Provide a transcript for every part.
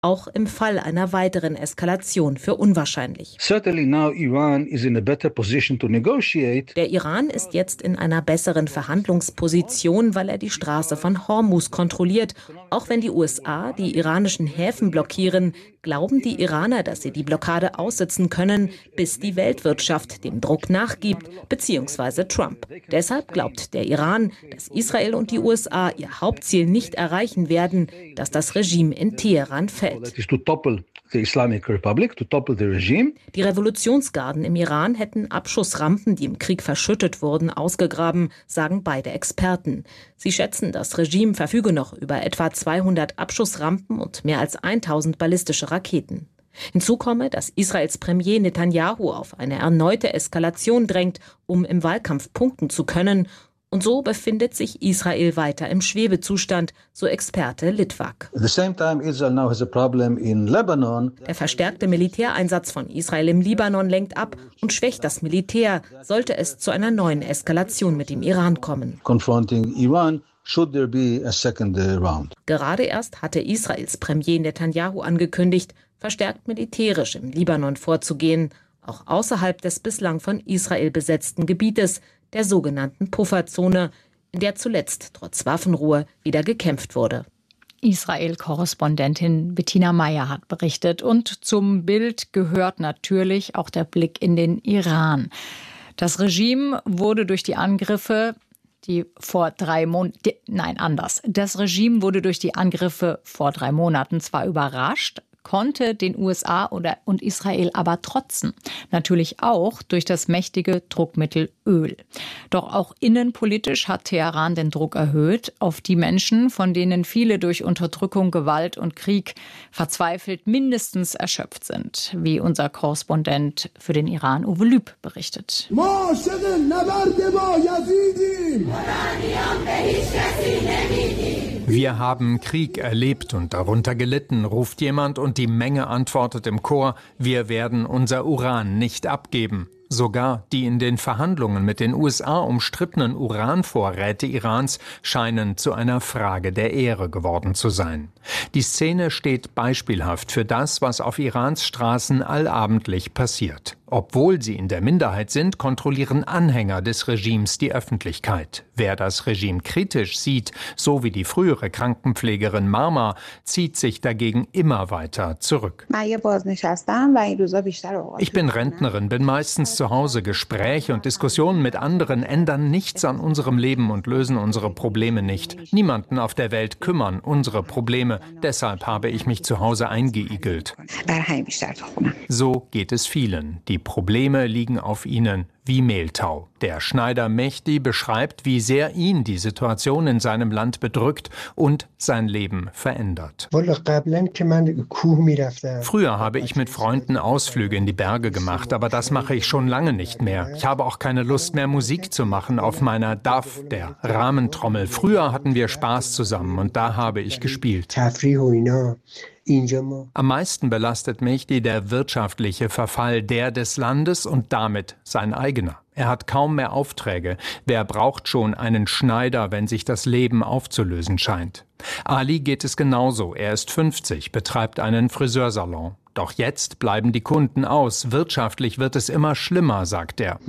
auch im Fall einer weiteren Eskalation für unwahrscheinlich. Der Iran ist jetzt in einer besseren Verhandlungsposition, weil er die Straße von Hormuz kontrolliert. Auch wenn die USA die iranischen Häfen blockieren, glauben die Iraner, dass sie die Blockade aussitzen können, bis die Weltwirtschaft dem Druck nachgibt, bzw. Trump. Deshalb glaubt der Iran, dass Israel und die USA ihr Hauptziel nicht erreichen werden, dass das Regime in Teheran fällt. Die Revolutionsgarden im Iran hätten Abschussrampen, die im Krieg verschüttet wurden, ausgegraben, sagen beide Experten. Sie schätzen, das Regime verfüge noch über etwa 200 Abschussrampen und mehr als 1000 ballistische Raketen. Hinzu komme, dass Israels Premier Netanyahu auf eine erneute Eskalation drängt, um im Wahlkampf punkten zu können. Und so befindet sich Israel weiter im Schwebezustand, so Experte Litvak. Der verstärkte Militäreinsatz von Israel im Libanon lenkt ab und schwächt das Militär, sollte es zu einer neuen Eskalation mit dem Iran kommen. Gerade erst hatte Israels Premier Netanyahu angekündigt, verstärkt militärisch im Libanon vorzugehen, auch außerhalb des bislang von Israel besetzten Gebietes, der sogenannten Pufferzone, in der zuletzt trotz Waffenruhe wieder gekämpft wurde. Israel-Korrespondentin Bettina Meyer hat berichtet. Und zum Bild gehört natürlich auch der Blick in den Iran. Das Regime wurde durch die Angriffe Das Regime wurde durch die Angriffe vor 3 Monaten zwar überrascht, konnte den USA und Israel aber trotzen. Natürlich auch durch das mächtige Druckmittel Öl. Doch auch innenpolitisch hat Teheran den Druck erhöht auf die Menschen, von denen viele durch Unterdrückung, Gewalt und Krieg verzweifelt mindestens erschöpft sind, wie unser Korrespondent für den Iran Uwe Lüb berichtet. Wir haben Krieg erlebt und darunter gelitten, ruft jemand und die Menge antwortet im Chor, wir werden unser Uran nicht abgeben. Sogar die in den Verhandlungen mit den USA umstrittenen Uranvorräte Irans scheinen zu einer Frage der Ehre geworden zu sein. Die Szene steht beispielhaft für das, was auf Irans Straßen allabendlich passiert. Obwohl sie in der Minderheit sind, kontrollieren Anhänger des Regimes die Öffentlichkeit. Wer das Regime kritisch sieht, so wie die frühere Krankenpflegerin Marma, zieht sich dagegen immer weiter zurück. Ich bin Rentnerin, bin meistens zu Hause. Gespräche und Diskussionen mit anderen ändern nichts an unserem Leben und lösen unsere Probleme nicht. Niemanden auf der Welt kümmern unsere Probleme. Deshalb habe ich mich zu Hause eingeigelt. So geht es vielen. Die Probleme liegen auf ihnen wie Mehltau. Der Schneider Mehdi beschreibt, wie sehr ihn die Situation in seinem Land bedrückt und sein Leben verändert. Früher habe ich mit Freunden Ausflüge in die Berge gemacht, aber das mache ich schon lange nicht mehr. Ich habe auch keine Lust mehr, Musik zu machen auf meiner DAF, der Rahmentrommel. Früher hatten wir Spaß zusammen und da habe ich gespielt. Am meisten belastet Mehdi der wirtschaftliche Verfall, der des Landes und damit sein eigener. Er hat kaum mehr Aufträge. Wer braucht schon einen Schneider, wenn sich das Leben aufzulösen scheint? Ali geht es genauso. Er ist 50, betreibt einen Friseursalon. Doch jetzt bleiben die Kunden aus. Wirtschaftlich wird es immer schlimmer, sagt er.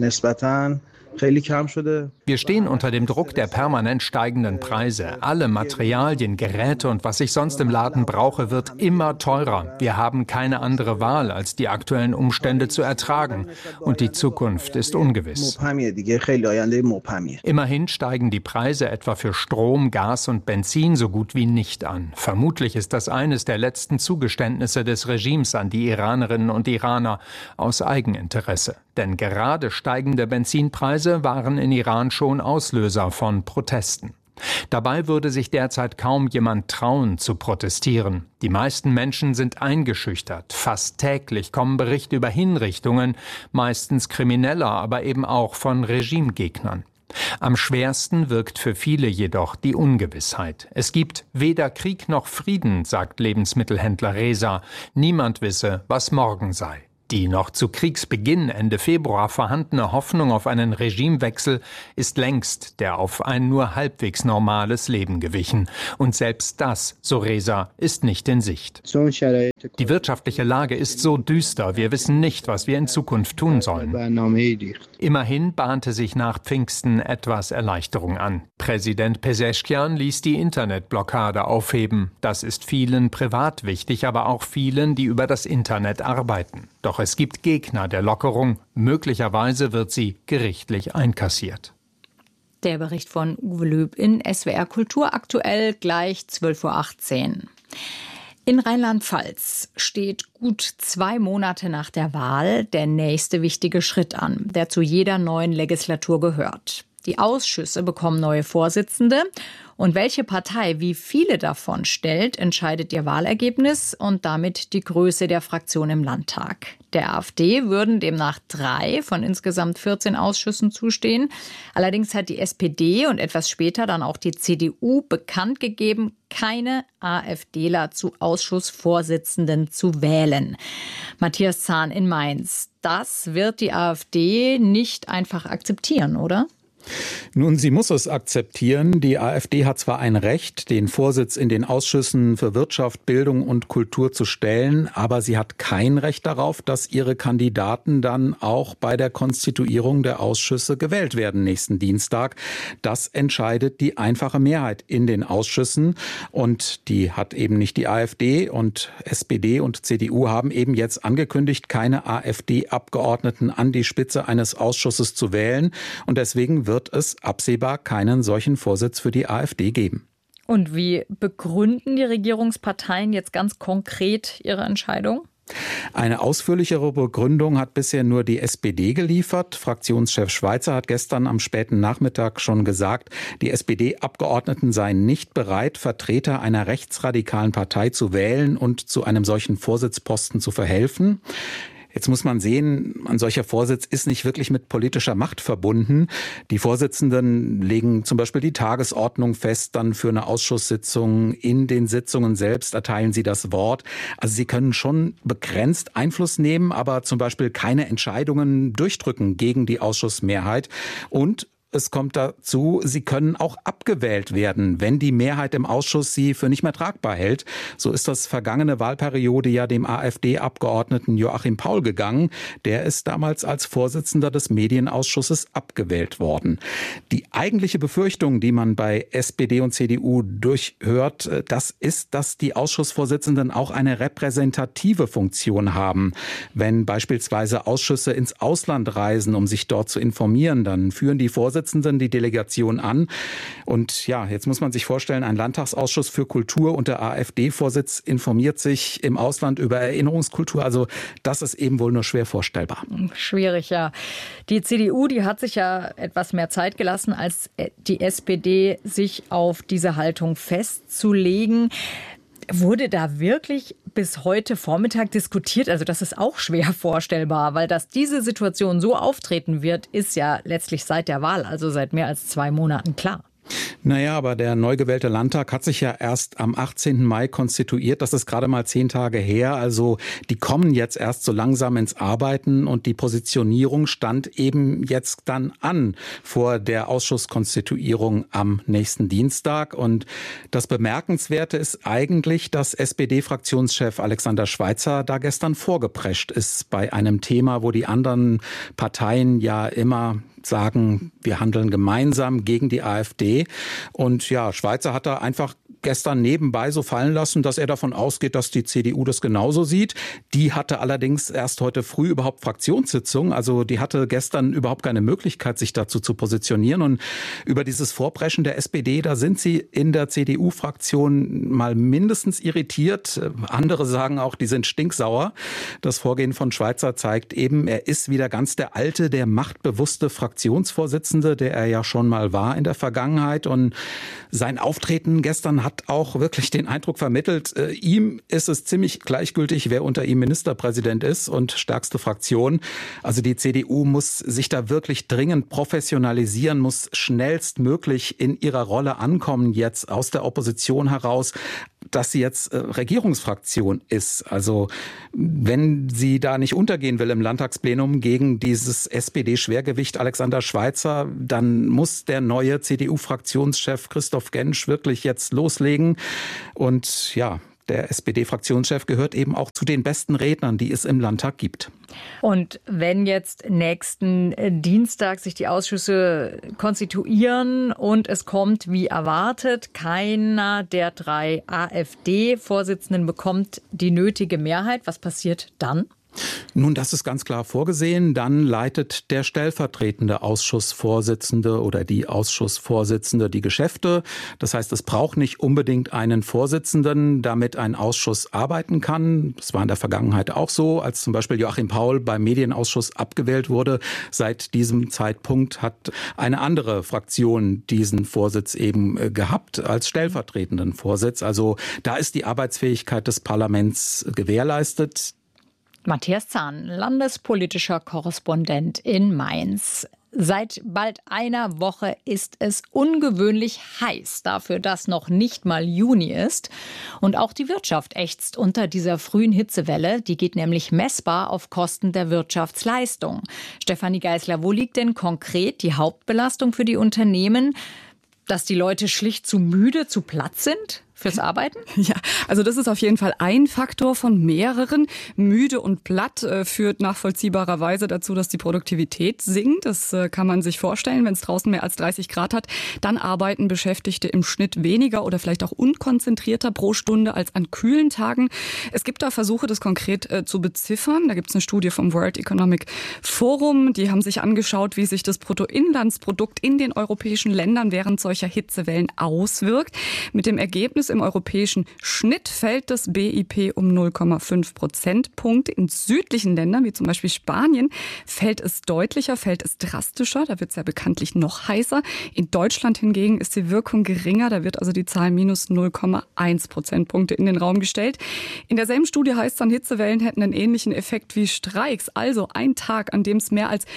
Wir stehen unter dem Druck der permanent steigenden Preise. Alle Materialien, Geräte und was ich sonst im Laden brauche, wird immer teurer. Wir haben keine andere Wahl, als die aktuellen Umstände zu ertragen. Und die Zukunft ist ungewiss. Immerhin steigen die Preise etwa für Strom, Gas und Benzin so gut wie nicht an. Vermutlich ist das eines der letzten Zugeständnisse des Regimes an die Iranerinnen und Iraner aus Eigeninteresse. Denn gerade steigende Benzinpreise waren in Iran schon Auslöser von Protesten. Dabei würde sich derzeit kaum jemand trauen, zu protestieren. Die meisten Menschen sind eingeschüchtert. Fast täglich kommen Berichte über Hinrichtungen, meistens krimineller, aber eben auch von Regimegegnern. Am schwersten wirkt für viele jedoch die Ungewissheit. Es gibt weder Krieg noch Frieden, sagt Lebensmittelhändler Reza. Niemand wisse, was morgen sei. Die noch zu Kriegsbeginn Ende Februar vorhandene Hoffnung auf einen Regimewechsel ist längst der auf ein nur halbwegs normales Leben gewichen. Und selbst das, so Reza, ist nicht in Sicht. Die wirtschaftliche Lage ist so düster, wir wissen nicht, was wir in Zukunft tun sollen. Immerhin bahnte sich nach Pfingsten etwas Erleichterung an. Präsident Pezeshkian ließ die Internetblockade aufheben. Das ist vielen privat wichtig, aber auch vielen, die über das Internet arbeiten. Doch es gibt Gegner der Lockerung. Möglicherweise wird sie gerichtlich einkassiert. Der Bericht von Uwe Löb in SWR Kultur, aktuell gleich 12.18 Uhr. In Rheinland-Pfalz steht gut 2 Monate nach der Wahl der nächste wichtige Schritt an, der zu jeder neuen Legislatur gehört. Die Ausschüsse bekommen neue Vorsitzende. Und welche Partei wie viele davon stellt, entscheidet ihr Wahlergebnis und damit die Größe der Fraktion im Landtag. Der AfD würden demnach 3 von insgesamt 14 Ausschüssen zustehen. Allerdings hat die SPD und etwas später dann auch die CDU bekannt gegeben, keine AfDler zu Ausschussvorsitzenden zu wählen. Matthias Zahn in Mainz. Das wird die AfD nicht einfach akzeptieren, oder? Nun, sie muss es akzeptieren. Die AfD hat zwar ein Recht, den Vorsitz in den Ausschüssen für Wirtschaft, Bildung und Kultur zu stellen, aber sie hat kein Recht darauf, dass ihre Kandidaten dann auch bei der Konstituierung der Ausschüsse gewählt werden nächsten Dienstag. Das entscheidet die einfache Mehrheit in den Ausschüssen und die hat eben nicht die AfD, und SPD und CDU haben eben jetzt angekündigt, keine AfD-Abgeordneten an die Spitze eines Ausschusses zu wählen, und deswegen wird es absehbar keinen solchen Vorsitz für die AfD geben. Und wie begründen die Regierungsparteien jetzt ganz konkret ihre Entscheidung? Eine ausführlichere Begründung hat bisher nur die SPD geliefert. Fraktionschef Schweizer hat gestern am späten Nachmittag schon gesagt, die SPD-Abgeordneten seien nicht bereit, Vertreter einer rechtsradikalen Partei zu wählen und zu einem solchen Vorsitzposten zu verhelfen. Jetzt muss man sehen, ein solcher Vorsitz ist nicht wirklich mit politischer Macht verbunden. Die Vorsitzenden legen zum Beispiel die Tagesordnung fest, dann für eine Ausschusssitzung. In den Sitzungen selbst erteilen sie das Wort. Also sie können schon begrenzt Einfluss nehmen, aber zum Beispiel keine Entscheidungen durchdrücken gegen die Ausschussmehrheit. Und es kommt dazu, sie können auch abgewählt werden, wenn die Mehrheit im Ausschuss sie für nicht mehr tragbar hält. So ist das vergangene Wahlperiode ja dem AfD-Abgeordneten Joachim Paul gegangen. Der ist damals als Vorsitzender des Medienausschusses abgewählt worden. Die eigentliche Befürchtung, die man bei SPD und CDU durchhört, das ist, dass die Ausschussvorsitzenden auch eine repräsentative Funktion haben. Wenn beispielsweise Ausschüsse ins Ausland reisen, um sich dort zu informieren, dann führen die Vorsitzenden die Delegation an. Und ja, jetzt muss man sich vorstellen, ein Landtagsausschuss für Kultur und der AfD-Vorsitz informiert sich im Ausland über Erinnerungskultur. Also das ist eben wohl nur schwer vorstellbar. Schwierig, ja. Die CDU, die hat sich ja etwas mehr Zeit gelassen, als die SPD, sich auf diese Haltung festzulegen. Wurde da wirklich bis heute Vormittag diskutiert? Also das ist auch schwer vorstellbar, weil dass diese Situation so auftreten wird, ist ja letztlich seit der Wahl, also seit mehr als 2 Monaten klar. Naja, aber der neu gewählte Landtag hat sich ja erst am 18. Mai konstituiert. Das ist gerade mal 10 Tage her. Also die kommen jetzt erst so langsam ins Arbeiten und die Positionierung stand eben jetzt dann an vor der Ausschusskonstituierung am nächsten Dienstag. Und das Bemerkenswerte ist eigentlich, dass SPD-Fraktionschef Alexander Schweizer da gestern vorgeprescht ist bei einem Thema, wo die anderen Parteien ja immer sagen, wir handeln gemeinsam gegen die AfD. Und ja, Schweizer hat da einfach gestern nebenbei so fallen lassen, dass er davon ausgeht, dass die CDU das genauso sieht. Die hatte allerdings erst heute früh überhaupt Fraktionssitzung. Also die hatte gestern überhaupt keine Möglichkeit, sich dazu zu positionieren. Und über dieses Vorpreschen der SPD, da sind sie in der CDU-Fraktion mal mindestens irritiert. Andere sagen auch, die sind stinksauer. Das Vorgehen von Schweizer zeigt eben, er ist wieder ganz der alte, der machtbewusste Fraktionsvorsitzende, der er ja schon mal war in der Vergangenheit. Und sein Auftreten gestern hat auch wirklich den Eindruck vermittelt, ihm ist es ziemlich gleichgültig, wer unter ihm Ministerpräsident ist und stärkste Fraktion. Also die CDU muss sich da wirklich dringend professionalisieren, muss schnellstmöglich in ihrer Rolle ankommen, jetzt aus der Opposition heraus dass sie jetzt Regierungsfraktion ist. Also wenn sie da nicht untergehen will im Landtagsplenum gegen dieses SPD-Schwergewicht Alexander Schweitzer, dann muss der neue CDU-Fraktionschef Christoph Gentsch wirklich jetzt loslegen. Und ja, der SPD-Fraktionschef gehört eben auch zu den besten Rednern, die es im Landtag gibt. Und wenn jetzt nächsten Dienstag sich die Ausschüsse konstituieren und es kommt wie erwartet, keiner der 3 AfD-Vorsitzenden bekommt die nötige Mehrheit, was passiert dann? Nun, das ist ganz klar vorgesehen. Dann leitet der stellvertretende Ausschussvorsitzende oder die Ausschussvorsitzende die Geschäfte. Das heißt, es braucht nicht unbedingt einen Vorsitzenden, damit ein Ausschuss arbeiten kann. Das war in der Vergangenheit auch so, als zum Beispiel Joachim Paul beim Medienausschuss abgewählt wurde. Seit diesem Zeitpunkt hat eine andere Fraktion diesen Vorsitz eben gehabt als stellvertretenden Vorsitz. Also da ist die Arbeitsfähigkeit des Parlaments gewährleistet. Matthias Zahn, landespolitischer Korrespondent in Mainz. Seit bald einer Woche ist es ungewöhnlich heiß dafür, dass noch nicht mal Juni ist. Und auch die Wirtschaft ächzt unter dieser frühen Hitzewelle. Die geht nämlich messbar auf Kosten der Wirtschaftsleistung. Stefanie Geisler, wo liegt denn konkret die Hauptbelastung für die Unternehmen? Dass die Leute schlicht zu müde, zu platt sind fürs Arbeiten? Ja, also das ist auf jeden Fall ein Faktor von mehreren. Müde und platt führt nachvollziehbarerweise dazu, dass die Produktivität sinkt. Das kann man sich vorstellen, wenn es draußen mehr als 30 Grad hat. Dann arbeiten Beschäftigte im Schnitt weniger oder vielleicht auch unkonzentrierter pro Stunde als an kühlen Tagen. Es gibt da Versuche, das konkret zu beziffern. Da gibt es eine Studie vom World Economic Forum. Die haben sich angeschaut, wie sich das Bruttoinlandsprodukt in den europäischen Ländern während solcher Hitzewellen auswirkt. Mit dem Ergebnis, im europäischen Schnitt fällt das BIP um 0,5 Prozentpunkte. In südlichen Ländern, wie zum Beispiel Spanien, fällt es deutlicher, fällt es drastischer. Da wird es ja bekanntlich noch heißer. In Deutschland hingegen ist die Wirkung geringer. Da wird also die Zahl minus 0,1 Prozentpunkte in den Raum gestellt. In derselben Studie heißt es dann, Hitzewellen hätten einen ähnlichen Effekt wie Streiks. Also ein Tag, an dem es mehr als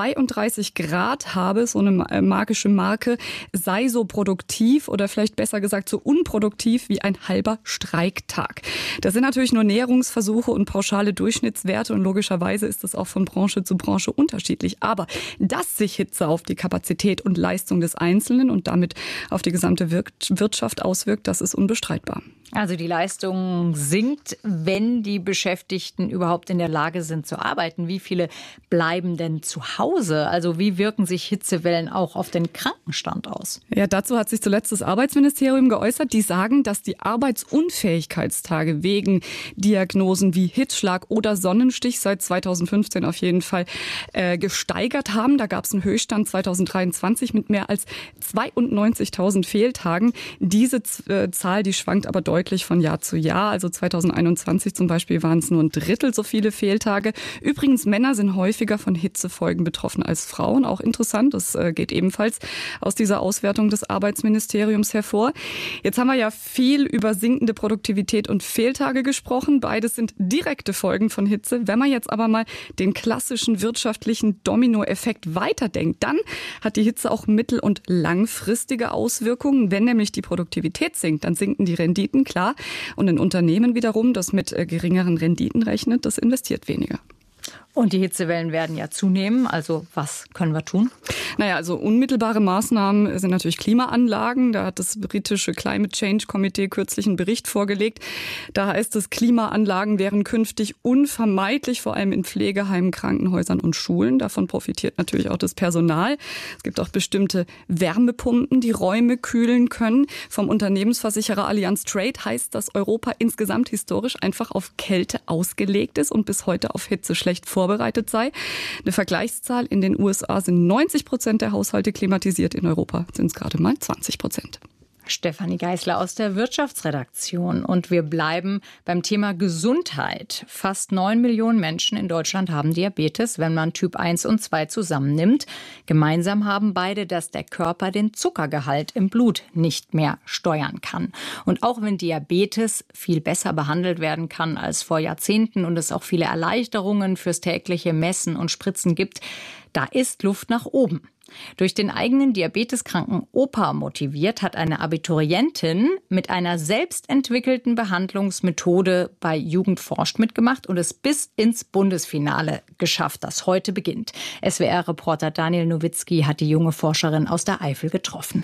32 Grad habe, so eine magische Marke, sei so produktiv oder vielleicht besser gesagt so unproduktiv wie ein halber Streiktag. Das sind natürlich nur Näherungsversuche und pauschale Durchschnittswerte und logischerweise ist das auch von Branche zu Branche unterschiedlich. Aber dass sich Hitze auf die Kapazität und Leistung des Einzelnen und damit auf die gesamte Wirtschaft auswirkt, das ist unbestreitbar. Also die Leistung sinkt, wenn die Beschäftigten überhaupt in der Lage sind zu arbeiten. Wie viele bleiben denn zu Hause? Also wie wirken sich Hitzewellen auch auf den Krankenstand aus? Ja, dazu hat sich zuletzt das Arbeitsministerium geäußert. Die sagen, dass die Arbeitsunfähigkeitstage wegen Diagnosen wie Hitzschlag oder Sonnenstich seit 2015 auf jeden Fall gesteigert haben. Da gab es einen Höchststand 2023 mit mehr als 92.000 Fehltagen. Diese Zahl, die schwankt aber deutlich von Jahr zu Jahr. Also 2021 zum Beispiel waren es nur ein Drittel so viele Fehltage. Übrigens, Männer sind häufiger von Hitzefolgen betroffen als Frauen. Auch interessant, das geht ebenfalls aus dieser Auswertung des Arbeitsministeriums hervor. Jetzt haben wir ja viel über sinkende Produktivität und Fehltage gesprochen. Beides sind direkte Folgen von Hitze. Wenn man jetzt aber mal den klassischen wirtschaftlichen Dominoeffekt weiterdenkt, dann hat die Hitze auch mittel- und langfristige Auswirkungen. Wenn nämlich die Produktivität sinkt, dann sinken die Renditen, klar. Und ein Unternehmen wiederum, das mit geringeren Renditen rechnet, das investiert weniger. Und die Hitzewellen werden ja zunehmen. Also was können wir tun? Naja, also unmittelbare Maßnahmen sind natürlich Klimaanlagen. Da hat das britische Climate Change Komitee kürzlich einen Bericht vorgelegt. Da heißt es, Klimaanlagen wären künftig unvermeidlich, vor allem in Pflegeheimen, Krankenhäusern und Schulen. Davon profitiert natürlich auch das Personal. Es gibt auch bestimmte Wärmepumpen, die Räume kühlen können. Vom Unternehmensversicherer Allianz Trade heißt, dass Europa insgesamt historisch einfach auf Kälte ausgelegt ist und bis heute auf Hitze schlecht vorbereitet sei. Eine Vergleichszahl: in den USA sind 90% der Haushalte klimatisiert, in Europa sind es gerade mal 20%. Stefanie Geisler aus der Wirtschaftsredaktion. Und wir bleiben beim Thema Gesundheit. Fast 9 Millionen Menschen in Deutschland haben Diabetes, wenn man Typ 1 und 2 zusammennimmt. Gemeinsam haben beide, dass der Körper den Zuckergehalt im Blut nicht mehr steuern kann. Und auch wenn Diabetes viel besser behandelt werden kann als vor Jahrzehnten und es auch viele Erleichterungen fürs tägliche Messen und Spritzen gibt, da ist Luft nach oben. Durch den eigenen diabeteskranken Opa motiviert, hat eine Abiturientin mit einer selbstentwickelten Behandlungsmethode bei Jugend forscht mitgemacht und es bis ins Bundesfinale geschafft, das heute beginnt. SWR-Reporter Daniel Nowitzki hat die junge Forscherin aus der Eifel getroffen.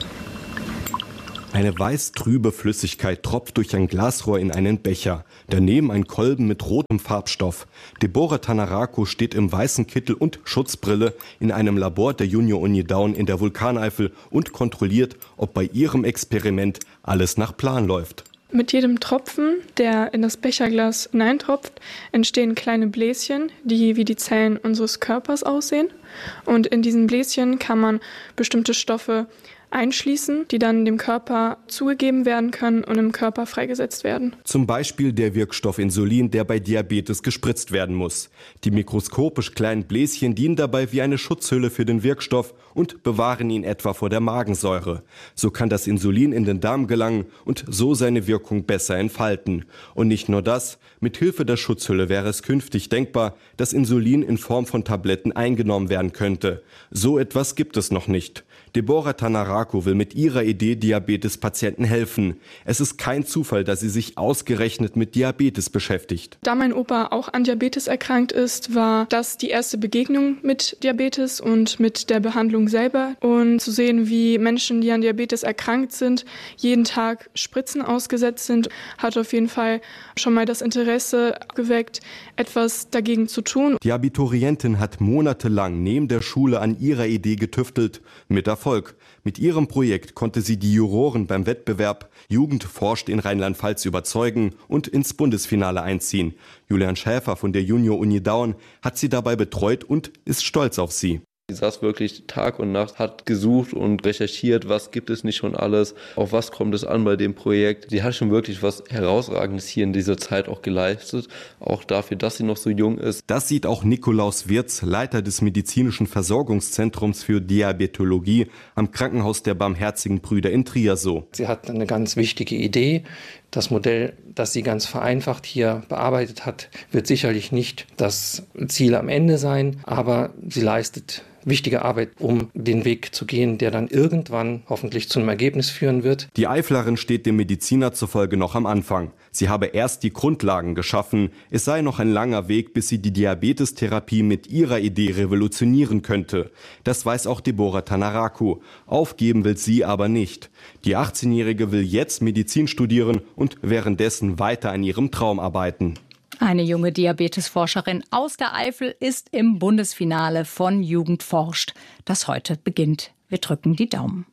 Eine weiß-trübe Flüssigkeit tropft durch ein Glasrohr in einen Becher. Daneben ein Kolben mit rotem Farbstoff. Deborah Tanarako steht im weißen Kittel und Schutzbrille in einem Labor der Junior-Uni Daun in der Vulkaneifel und kontrolliert, ob bei ihrem Experiment alles nach Plan läuft. Mit jedem Tropfen, der in das Becherglas hineintropft, entstehen kleine Bläschen, die wie die Zellen unseres Körpers aussehen. Und in diesen Bläschen kann man bestimmte Stoffe einschließen, die dann dem Körper zugegeben werden können und im Körper freigesetzt werden. Zum Beispiel der Wirkstoff Insulin, der bei Diabetes gespritzt werden muss. Die mikroskopisch kleinen Bläschen dienen dabei wie eine Schutzhülle für den Wirkstoff und bewahren ihn etwa vor der Magensäure. So kann das Insulin in den Darm gelangen und so seine Wirkung besser entfalten. Und nicht nur das, mit Hilfe der Schutzhülle wäre es künftig denkbar, dass Insulin in Form von Tabletten eingenommen werden könnte. So etwas gibt es noch nicht. Deborah Tanarako will mit ihrer Idee Diabetespatienten helfen. Es ist kein Zufall, dass sie sich ausgerechnet mit Diabetes beschäftigt. Da mein Opa auch an Diabetes erkrankt ist, war das die erste Begegnung mit Diabetes und mit der Behandlung selber. Und zu sehen, wie Menschen, die an Diabetes erkrankt sind, jeden Tag Spritzen ausgesetzt sind, hat auf jeden Fall schon mal das Interesse geweckt, etwas dagegen zu tun. Die Abiturientin hat monatelang neben der Schule an ihrer Idee getüftelt. Mit Erfolg. Mit ihrem Projekt konnte sie die Juroren beim Wettbewerb Jugend forscht in Rheinland-Pfalz überzeugen und ins Bundesfinale einziehen. Julian Schäfer von der Junior-Uni Daun hat sie dabei betreut und ist stolz auf sie. Sie saß wirklich Tag und Nacht, hat gesucht und recherchiert, was gibt es nicht schon alles, auf was kommt es an bei dem Projekt. Sie hat schon wirklich was Herausragendes hier in dieser Zeit auch geleistet, auch dafür, dass sie noch so jung ist. Das sieht auch Nikolaus Wirz, Leiter des medizinischen Versorgungszentrums für Diabetologie am Krankenhaus der Barmherzigen Brüder in Trier so. Sie hat eine ganz wichtige Idee. Das Modell, das sie ganz vereinfacht hier bearbeitet hat, wird sicherlich nicht das Ziel am Ende sein, aber sie leistet wichtige Arbeit, um den Weg zu gehen, der dann irgendwann hoffentlich zu einem Ergebnis führen wird. Die Eiflerin steht dem Mediziner zufolge noch am Anfang. Sie habe erst die Grundlagen geschaffen. Es sei noch ein langer Weg, bis sie die Diabetestherapie mit ihrer Idee revolutionieren könnte. Das weiß auch Deborah Tanarako. Aufgeben will sie aber nicht. Die 18-Jährige will jetzt Medizin studieren und währenddessen weiter an ihrem Traum arbeiten. Eine junge Diabetesforscherin aus der Eifel ist im Bundesfinale von Jugend forscht, das heute beginnt. Wir drücken die Daumen.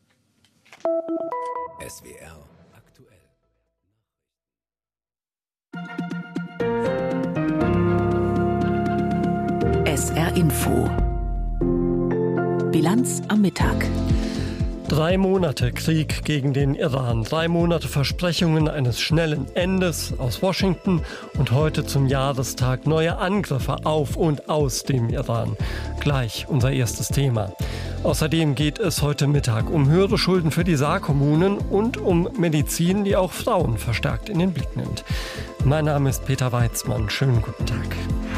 SWR aktuell. SR Info. Bilanz am Mittag. 3 Monate Krieg gegen den Iran, 3 Monate Versprechungen eines schnellen Endes aus Washington und heute zum Jahrestag neue Angriffe auf und aus dem Iran. Gleich unser erstes Thema. Außerdem geht es heute Mittag um höhere Schulden für die Saarkommunen und um Medizin, die auch Frauen verstärkt in den Blick nimmt. Mein Name ist Peter Weizmann. Schönen guten Tag.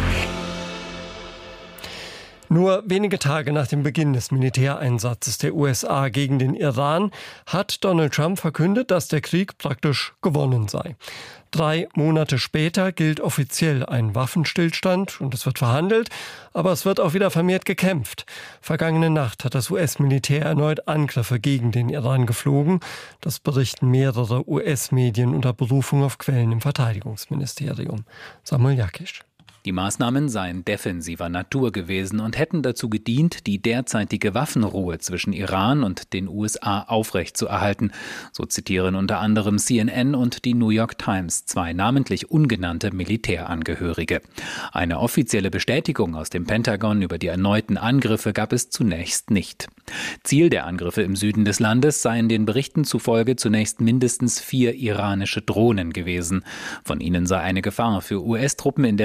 Nur wenige Tage nach dem Beginn des Militäreinsatzes der USA gegen den Iran hat Donald Trump verkündet, dass der Krieg praktisch gewonnen sei. 3 Monate später gilt offiziell ein Waffenstillstand und es wird verhandelt, aber es wird auch wieder vermehrt gekämpft. Vergangene Nacht hat das US-Militär erneut Angriffe gegen den Iran geflogen. Das berichten mehrere US-Medien unter Berufung auf Quellen im Verteidigungsministerium. Samuel Jakisch. Die Maßnahmen seien defensiver Natur gewesen und hätten dazu gedient, die derzeitige Waffenruhe zwischen Iran und den USA aufrechtzuerhalten. So zitieren unter anderem CNN und die New York Times 2 namentlich ungenannte Militärangehörige. Eine offizielle Bestätigung aus dem Pentagon über die erneuten Angriffe gab es zunächst nicht. Ziel der Angriffe im Süden des Landes seien den Berichten zufolge zunächst mindestens 4 iranische Drohnen gewesen. Von ihnen sei eine Gefahr für US-Truppen in der Region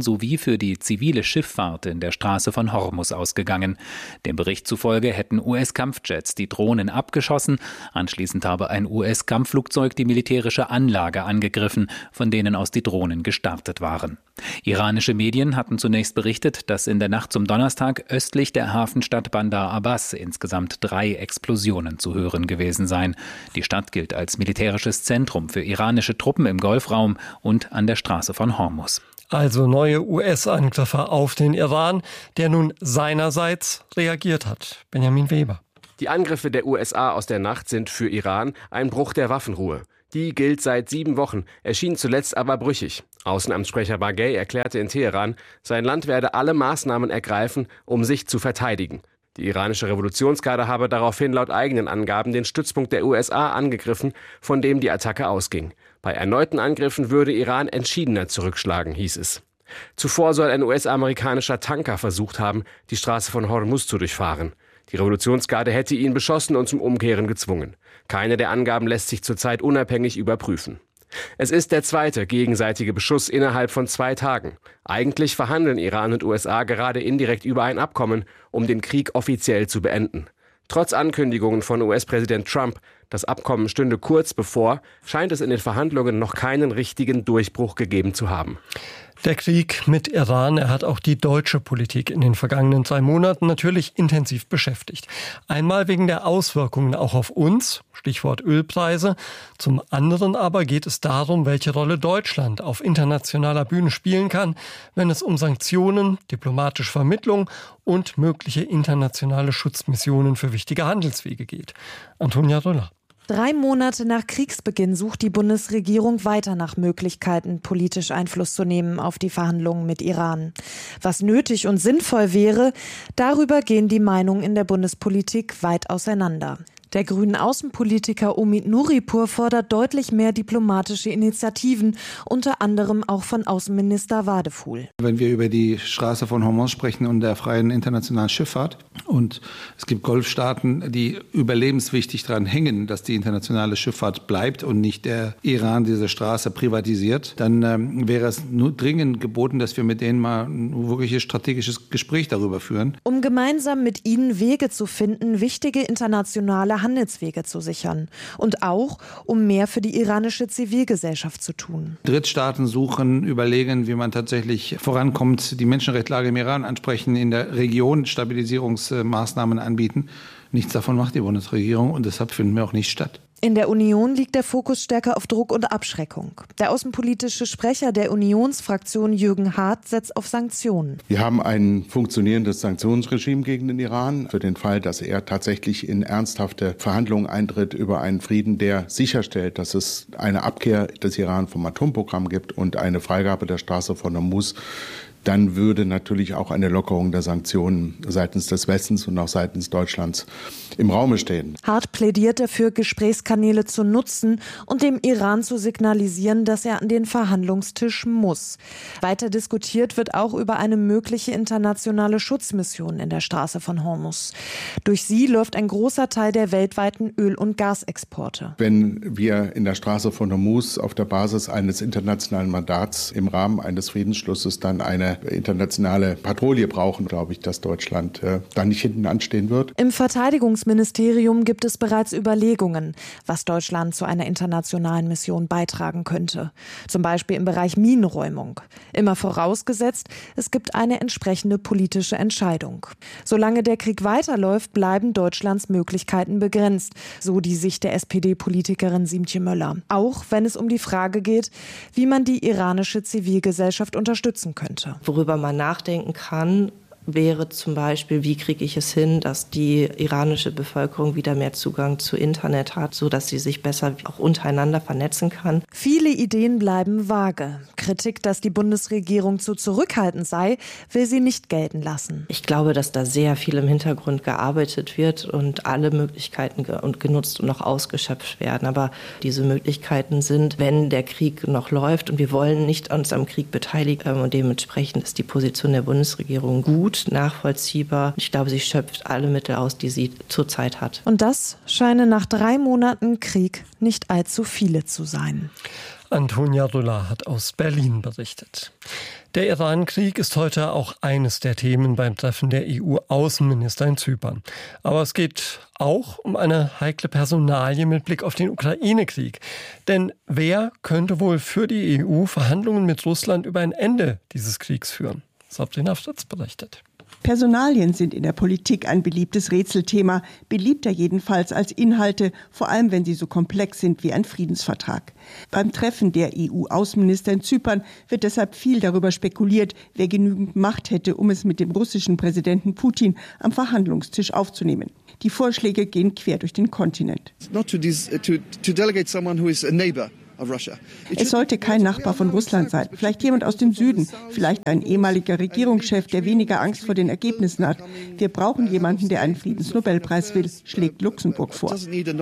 sowie für die zivile Schifffahrt in der Straße von Hormus ausgegangen. Dem Bericht zufolge hätten US-Kampfjets die Drohnen abgeschossen. Anschließend habe ein US-Kampfflugzeug die militärische Anlage angegriffen, von denen aus die Drohnen gestartet waren. Iranische Medien hatten zunächst berichtet, dass in der Nacht zum Donnerstag östlich der Hafenstadt Bandar Abbas insgesamt 3 Explosionen zu hören gewesen seien. Die Stadt gilt als militärisches Zentrum für iranische Truppen im Golfraum und an der Straße von Hormus. Also neue US-Angriffe auf den Iran, der nun seinerseits reagiert hat. Benjamin Weber. Die Angriffe der USA aus der Nacht sind für Iran ein Bruch der Waffenruhe. Die gilt seit 7 Wochen, erschien zuletzt aber brüchig. Außenamtssprecher Baghei erklärte in Teheran, sein Land werde alle Maßnahmen ergreifen, um sich zu verteidigen. Die iranische Revolutionsgarde habe daraufhin laut eigenen Angaben den Stützpunkt der USA angegriffen, von dem die Attacke ausging. Bei erneuten Angriffen würde Iran entschiedener zurückschlagen, hieß es. Zuvor soll ein US-amerikanischer Tanker versucht haben, die Straße von Hormuz zu durchfahren. Die Revolutionsgarde hätte ihn beschossen und zum Umkehren gezwungen. Keine der Angaben lässt sich zurzeit unabhängig überprüfen. Es ist der zweite gegenseitige Beschuss innerhalb von 2 Tagen. Eigentlich verhandeln Iran und USA gerade indirekt über ein Abkommen, um den Krieg offiziell zu beenden. Trotz Ankündigungen von US-Präsident Trump, das Abkommen stünde kurz bevor, scheint es in den Verhandlungen noch keinen richtigen Durchbruch gegeben zu haben. Der Krieg mit Iran, er hat auch die deutsche Politik in den vergangenen 3 Monaten natürlich intensiv beschäftigt. Einmal wegen der Auswirkungen auch auf uns, Stichwort Ölpreise. Zum anderen aber geht es darum, welche Rolle Deutschland auf internationaler Bühne spielen kann, wenn es um Sanktionen, diplomatische Vermittlung und mögliche internationale Schutzmissionen für wichtige Handelswege geht. Antonia Röller. 3 Monate nach Kriegsbeginn sucht die Bundesregierung weiter nach Möglichkeiten, politisch Einfluss zu nehmen auf die Verhandlungen mit Iran. Was nötig und sinnvoll wäre, darüber gehen die Meinungen in der Bundespolitik weit auseinander. Der grünen Außenpolitiker Omid Nuripur fordert deutlich mehr diplomatische Initiativen, unter anderem auch von Außenminister Wadefuhl. Wenn wir über die Straße von Hormuz sprechen und der freien internationalen Schifffahrt und es gibt Golfstaaten, die überlebenswichtig daran hängen, dass die internationale Schifffahrt bleibt und nicht der Iran diese Straße privatisiert, dann wäre es nur dringend geboten, dass wir mit denen mal ein wirkliches strategisches Gespräch darüber führen. Um gemeinsam mit ihnen Wege zu finden, wichtige internationale Handelswege zu sichern und auch, um mehr für die iranische Zivilgesellschaft zu tun. Drittstaaten suchen, überlegen, wie man tatsächlich vorankommt, die Menschenrechtslage im Iran ansprechen, in der Region Stabilisierungsmaßnahmen anbieten. Nichts davon macht die Bundesregierung und deshalb finden wir auch nicht statt. In der Union liegt der Fokus stärker auf Druck und Abschreckung. Der außenpolitische Sprecher der Unionsfraktion Jürgen Hart setzt auf Sanktionen. Wir haben ein funktionierendes Sanktionsregime gegen den Iran für den Fall, dass er tatsächlich in ernsthafte Verhandlungen eintritt über einen Frieden, der sicherstellt, dass es eine Abkehr des Iran vom Atomprogramm gibt und eine Freigabe der Straße von Hormuz. Dann würde natürlich auch eine Lockerung der Sanktionen seitens des Westens und auch seitens Deutschlands im Raume stehen. Hart plädiert dafür, Gesprächskanäle zu nutzen und dem Iran zu signalisieren, dass er an den Verhandlungstisch muss. Weiter diskutiert wird auch über eine mögliche internationale Schutzmission in der Straße von Hormuz. Durch sie läuft ein großer Teil der weltweiten Öl- und Gasexporte. Wenn wir in der Straße von Hormuz auf der Basis eines internationalen Mandats im Rahmen eines Friedensschlusses dann eine internationale Patrouille brauchen, glaube ich, dass Deutschland da nicht hinten anstehen wird. Im Verteidigungsministerium gibt es bereits Überlegungen, was Deutschland zu einer internationalen Mission beitragen könnte. Zum Beispiel im Bereich Minenräumung. Immer vorausgesetzt, es gibt eine entsprechende politische Entscheidung. Solange der Krieg weiterläuft, bleiben Deutschlands Möglichkeiten begrenzt, so die Sicht der SPD-Politikerin Siemtje Möller. Auch wenn es um die Frage geht, wie man die iranische Zivilgesellschaft unterstützen könnte. Worüber man nachdenken kann, wäre zum Beispiel, wie kriege ich es hin, dass die iranische Bevölkerung wieder mehr Zugang zu Internet hat, sodass sie sich besser auch untereinander vernetzen kann. Viele Ideen bleiben vage. Kritik, dass die Bundesregierung zu zurückhaltend sei, will sie nicht gelten lassen. Ich glaube, dass da sehr viel im Hintergrund gearbeitet wird und alle Möglichkeiten genutzt und noch ausgeschöpft werden. Aber diese Möglichkeiten sind, wenn der Krieg noch läuft und wir wollen nicht uns am Krieg beteiligen und dementsprechend ist die Position der Bundesregierung gut, nachvollziehbar. Ich glaube, sie schöpft alle Mittel aus, die sie zurzeit hat. Und das scheinen nach 3 Monaten Krieg nicht allzu viele zu sein. Antonia Röller hat aus Berlin berichtet. Der Iran-Krieg ist heute auch eines der Themen beim Treffen der EU-Außenminister in Zypern. Aber es geht auch um eine heikle Personalie mit Blick auf den Ukraine-Krieg. Denn wer könnte wohl für die EU Verhandlungen mit Russland über ein Ende dieses Kriegs führen? Sabrina Fritz berichtet. Personalien sind in der Politik ein beliebtes Rätselthema, beliebter jedenfalls als Inhalte, vor allem wenn sie so komplex sind wie ein Friedensvertrag. Beim Treffen der EU-Außenminister in Zypern wird deshalb viel darüber spekuliert, wer genügend Macht hätte, um es mit dem russischen Präsidenten Putin am Verhandlungstisch aufzunehmen. Die Vorschläge gehen quer durch den Kontinent. Es sollte kein Nachbar von Russland sein, vielleicht jemand aus dem Süden, vielleicht ein ehemaliger Regierungschef, der weniger Angst vor den Ergebnissen hat. Wir brauchen jemanden, der einen Friedensnobelpreis will, schlägt Luxemburg vor.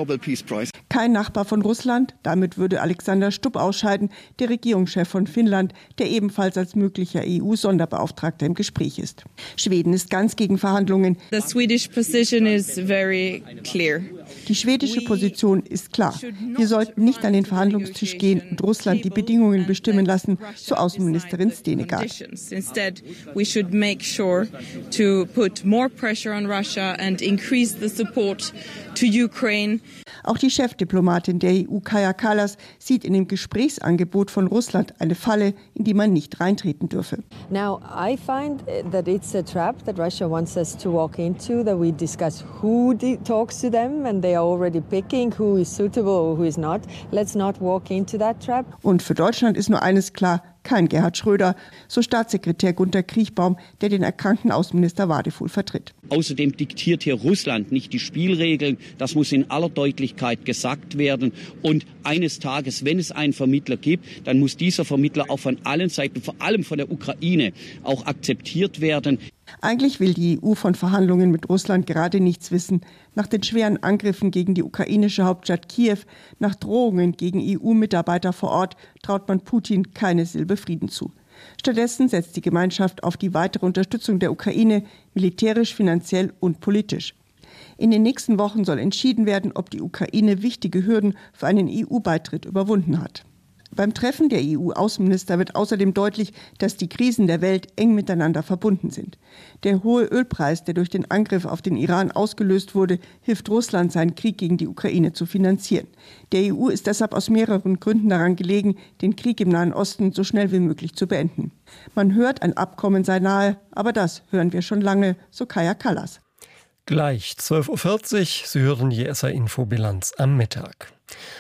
Kein Nachbar von Russland, damit würde Alexander Stubb ausscheiden, der Regierungschef von Finnland, der ebenfalls als möglicher EU-Sonderbeauftragter im Gespräch ist. Schweden ist ganz gegen Verhandlungen. The Swedish position is very clear. Die schwedische Position ist klar. Wir sollten nicht an den Verhandlungstisch gehen und Russland die Bedingungen bestimmen lassen, so Außenministerin Stenegaard. Instead, we should make sure to put more pressure on Russia and increase the support to Ukraine. Auch die Chefdiplomatin der EU, Kaja Kallas, sieht in dem Gesprächsangebot von Russland eine Falle, in die man nicht reintreten dürfe. Now, I find that it's a trap that Russia wants us to walk into, that we discuss who talks to them and they are already picking who is suitable or who is not. Let's not walk into that trap. Und für Deutschland ist nur eines klar: kein Gerhard Schröder, so Staatssekretär Gunter Kriechbaum, der den erkrankten Außenminister Wadefuhl vertritt. Außerdem diktiert hier Russland nicht die Spielregeln. Das muss in aller Deutlichkeit gesagt werden. Und eines Tages, wenn es einen Vermittler gibt, dann muss dieser Vermittler auch von allen Seiten, vor allem von der Ukraine, auch akzeptiert werden. Eigentlich will die EU von Verhandlungen mit Russland gerade nichts wissen. Nach den schweren Angriffen gegen die ukrainische Hauptstadt Kiew, nach Drohungen gegen EU-Mitarbeiter vor Ort, traut man Putin keine Silbe Frieden zu. Stattdessen setzt die Gemeinschaft auf die weitere Unterstützung der Ukraine, militärisch, finanziell und politisch. In den nächsten Wochen soll entschieden werden, ob die Ukraine wichtige Hürden für einen EU-Beitritt überwunden hat. Beim Treffen der EU-Außenminister wird außerdem deutlich, dass die Krisen der Welt eng miteinander verbunden sind. Der hohe Ölpreis, der durch den Angriff auf den Iran ausgelöst wurde, hilft Russland, seinen Krieg gegen die Ukraine zu finanzieren. Der EU ist deshalb aus mehreren Gründen daran gelegen, den Krieg im Nahen Osten so schnell wie möglich zu beenden. Man hört, ein Abkommen sei nahe, aber das hören wir schon lange, so Kaja Kallas. Gleich 12.40 Uhr, Sie hören die SR-Info-Bilanz am Mittag.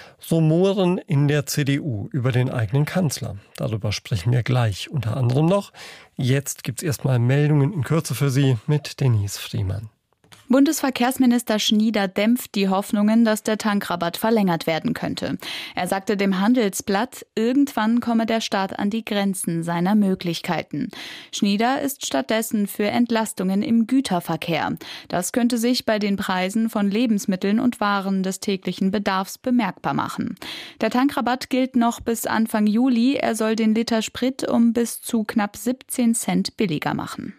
Rumoren in der CDU über den eigenen Kanzler. Darüber sprechen wir gleich unter anderem noch. Jetzt gibt's erstmal Meldungen in Kürze für Sie mit Denise Friemann. Bundesverkehrsminister Schnieder dämpft die Hoffnungen, dass der Tankrabatt verlängert werden könnte. Er sagte dem Handelsblatt, irgendwann komme der Staat an die Grenzen seiner Möglichkeiten. Schnieder ist stattdessen für Entlastungen im Güterverkehr. Das könnte sich bei den Preisen von Lebensmitteln und Waren des täglichen Bedarfs bemerkbar machen. Der Tankrabatt gilt noch bis Anfang Juli. Er soll den Liter Sprit um bis zu knapp 17 Cent billiger machen.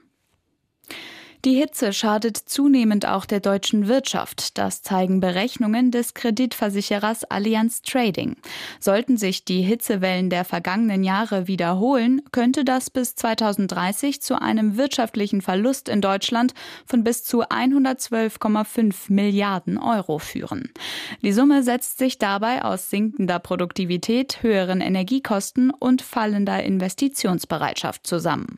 Die Hitze schadet zunehmend auch der deutschen Wirtschaft. Das zeigen Berechnungen des Kreditversicherers Allianz Trading. Sollten sich die Hitzewellen der vergangenen Jahre wiederholen, könnte das bis 2030 zu einem wirtschaftlichen Verlust in Deutschland von bis zu 112,5 Milliarden Euro führen. Die Summe setzt sich dabei aus sinkender Produktivität, höheren Energiekosten und fallender Investitionsbereitschaft zusammen.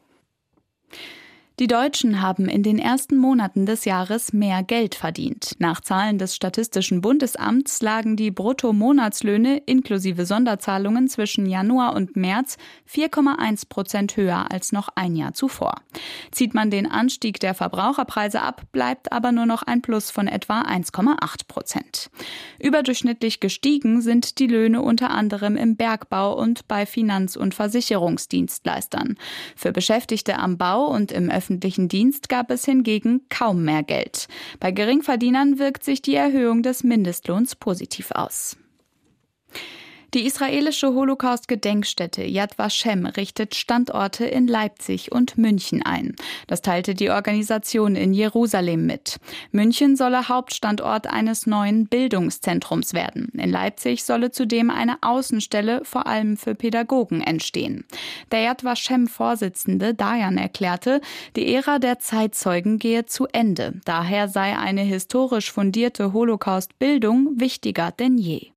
Die Deutschen haben in den ersten Monaten des Jahres mehr Geld verdient. Nach Zahlen des Statistischen Bundesamts lagen die Bruttomonatslöhne inklusive Sonderzahlungen zwischen Januar und März 4,1% höher als noch ein Jahr zuvor. Zieht man den Anstieg der Verbraucherpreise ab, bleibt aber nur noch ein Plus von etwa 1,8%. Überdurchschnittlich gestiegen sind die Löhne unter anderem im Bergbau und bei Finanz- und Versicherungsdienstleistern. Für Beschäftigte am Bau und im öffentlichen Dienst gab es hingegen kaum mehr Geld. Bei Geringverdienern wirkt sich die Erhöhung des Mindestlohns positiv aus. Die israelische Holocaust-Gedenkstätte Yad Vashem richtet Standorte in Leipzig und München ein. Das teilte die Organisation in Jerusalem mit. München solle Hauptstandort eines neuen Bildungszentrums werden. In Leipzig solle zudem eine Außenstelle vor allem für Pädagogen entstehen. Der Yad Vashem-Vorsitzende Dayan erklärte, die Ära der Zeitzeugen gehe zu Ende. Daher sei eine historisch fundierte Holocaust-Bildung wichtiger denn je.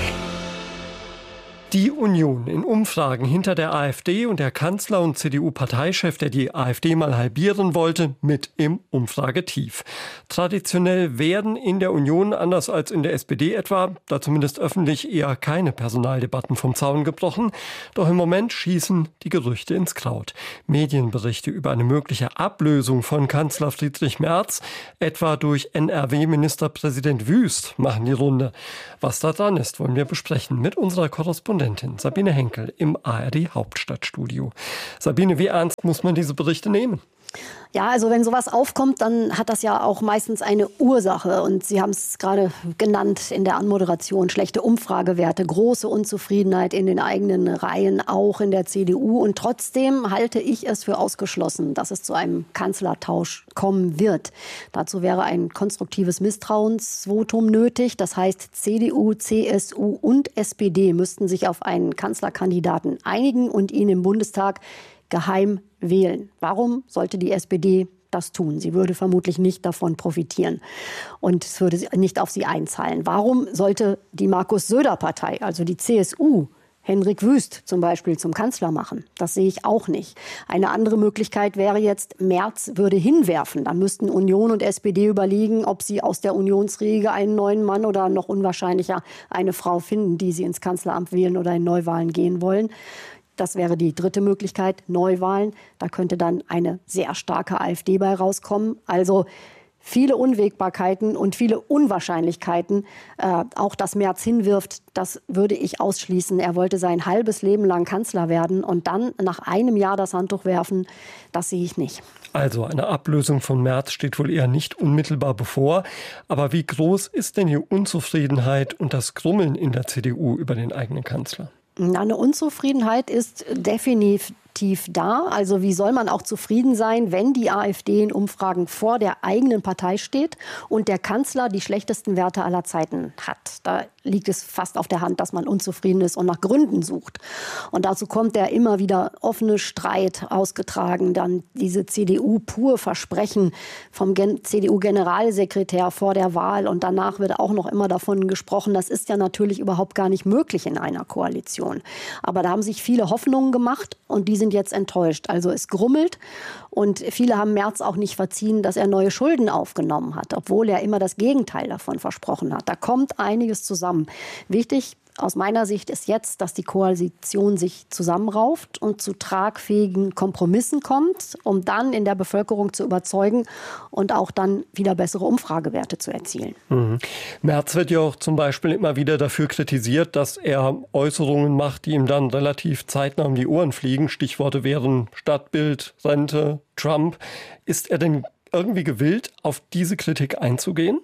Die Union in Umfragen hinter der AfD und der Kanzler und CDU-Parteichef, der die AfD mal halbieren wollte, mit im Umfragetief. Traditionell werden in der Union, anders als in der SPD etwa, da zumindest öffentlich eher keine Personaldebatten vom Zaun gebrochen. Doch im Moment schießen die Gerüchte ins Kraut. Medienberichte über eine mögliche Ablösung von Kanzler Friedrich Merz, etwa durch NRW-Ministerpräsident Wüst, machen die Runde. Was da dran ist, wollen wir besprechen mit unserer Korrespondentin Sabine Henkel im ARD Hauptstadtstudio. Sabine, wie ernst muss man diese Berichte nehmen? Ja, also wenn sowas aufkommt, dann hat das ja auch meistens eine Ursache. Und Sie haben es gerade genannt in der Anmoderation. Schlechte Umfragewerte, große Unzufriedenheit in den eigenen Reihen, auch in der CDU. Und trotzdem halte ich es für ausgeschlossen, dass es zu einem Kanzlertausch kommen wird. Dazu wäre ein konstruktives Misstrauensvotum nötig. Das heißt, CDU, CSU und SPD müssten sich auf einen Kanzlerkandidaten einigen und ihn im Bundestag geheim wählen. Warum sollte die SPD das tun? Sie würde vermutlich nicht davon profitieren und es würde nicht auf sie einzahlen. Warum sollte die Markus-Söder-Partei, also die CSU, Henrik Wüst zum Beispiel zum Kanzler machen? Das sehe ich auch nicht. Eine andere Möglichkeit wäre jetzt, Merz würde hinwerfen. Dann müssten Union und SPD überlegen, ob sie aus der Unionsriege einen neuen Mann oder noch unwahrscheinlicher eine Frau finden, die sie ins Kanzleramt wählen oder in Neuwahlen gehen wollen. Das wäre die dritte Möglichkeit, Neuwahlen. Da könnte dann eine sehr starke AfD bei rauskommen. Also viele Unwägbarkeiten und viele Unwahrscheinlichkeiten. Auch dass Merz hinwirft, das würde ich ausschließen. Er wollte sein halbes Leben lang Kanzler werden und dann nach einem Jahr das Handtuch werfen, das sehe ich nicht. Also eine Ablösung von Merz steht wohl eher nicht unmittelbar bevor. Aber wie groß ist denn die Unzufriedenheit und das Grummeln in der CDU über den eigenen Kanzler? Eine Unzufriedenheit ist definitiv da. Also wie soll man auch zufrieden sein, wenn die AfD in Umfragen vor der eigenen Partei steht und der Kanzler die schlechtesten Werte aller Zeiten hat? Da liegt es fast auf der Hand, dass man unzufrieden ist und nach Gründen sucht. Und dazu kommt der immer wieder offene Streit ausgetragen, dann diese CDU-Pur-Versprechen vom CDU-Generalsekretär vor der Wahl und danach wird auch noch immer davon gesprochen, das ist ja natürlich überhaupt gar nicht möglich in einer Koalition. Aber da haben sich viele Hoffnungen gemacht und die sind jetzt enttäuscht. Also es grummelt und viele haben Merz auch nicht verziehen, dass er neue Schulden aufgenommen hat, obwohl er immer das Gegenteil davon versprochen hat. Da kommt einiges zusammen. Wichtig aus meiner Sicht ist jetzt, dass die Koalition sich zusammenrauft und zu tragfähigen Kompromissen kommt, um dann in der Bevölkerung zu überzeugen und auch dann wieder bessere Umfragewerte zu erzielen. Merz wird ja auch zum Beispiel immer wieder dafür kritisiert, dass er Äußerungen macht, die ihm dann relativ zeitnah um die Ohren fliegen. Stichworte wären Stadtbild, Rente, Trump. Ist er denn irgendwie gewillt, auf diese Kritik einzugehen?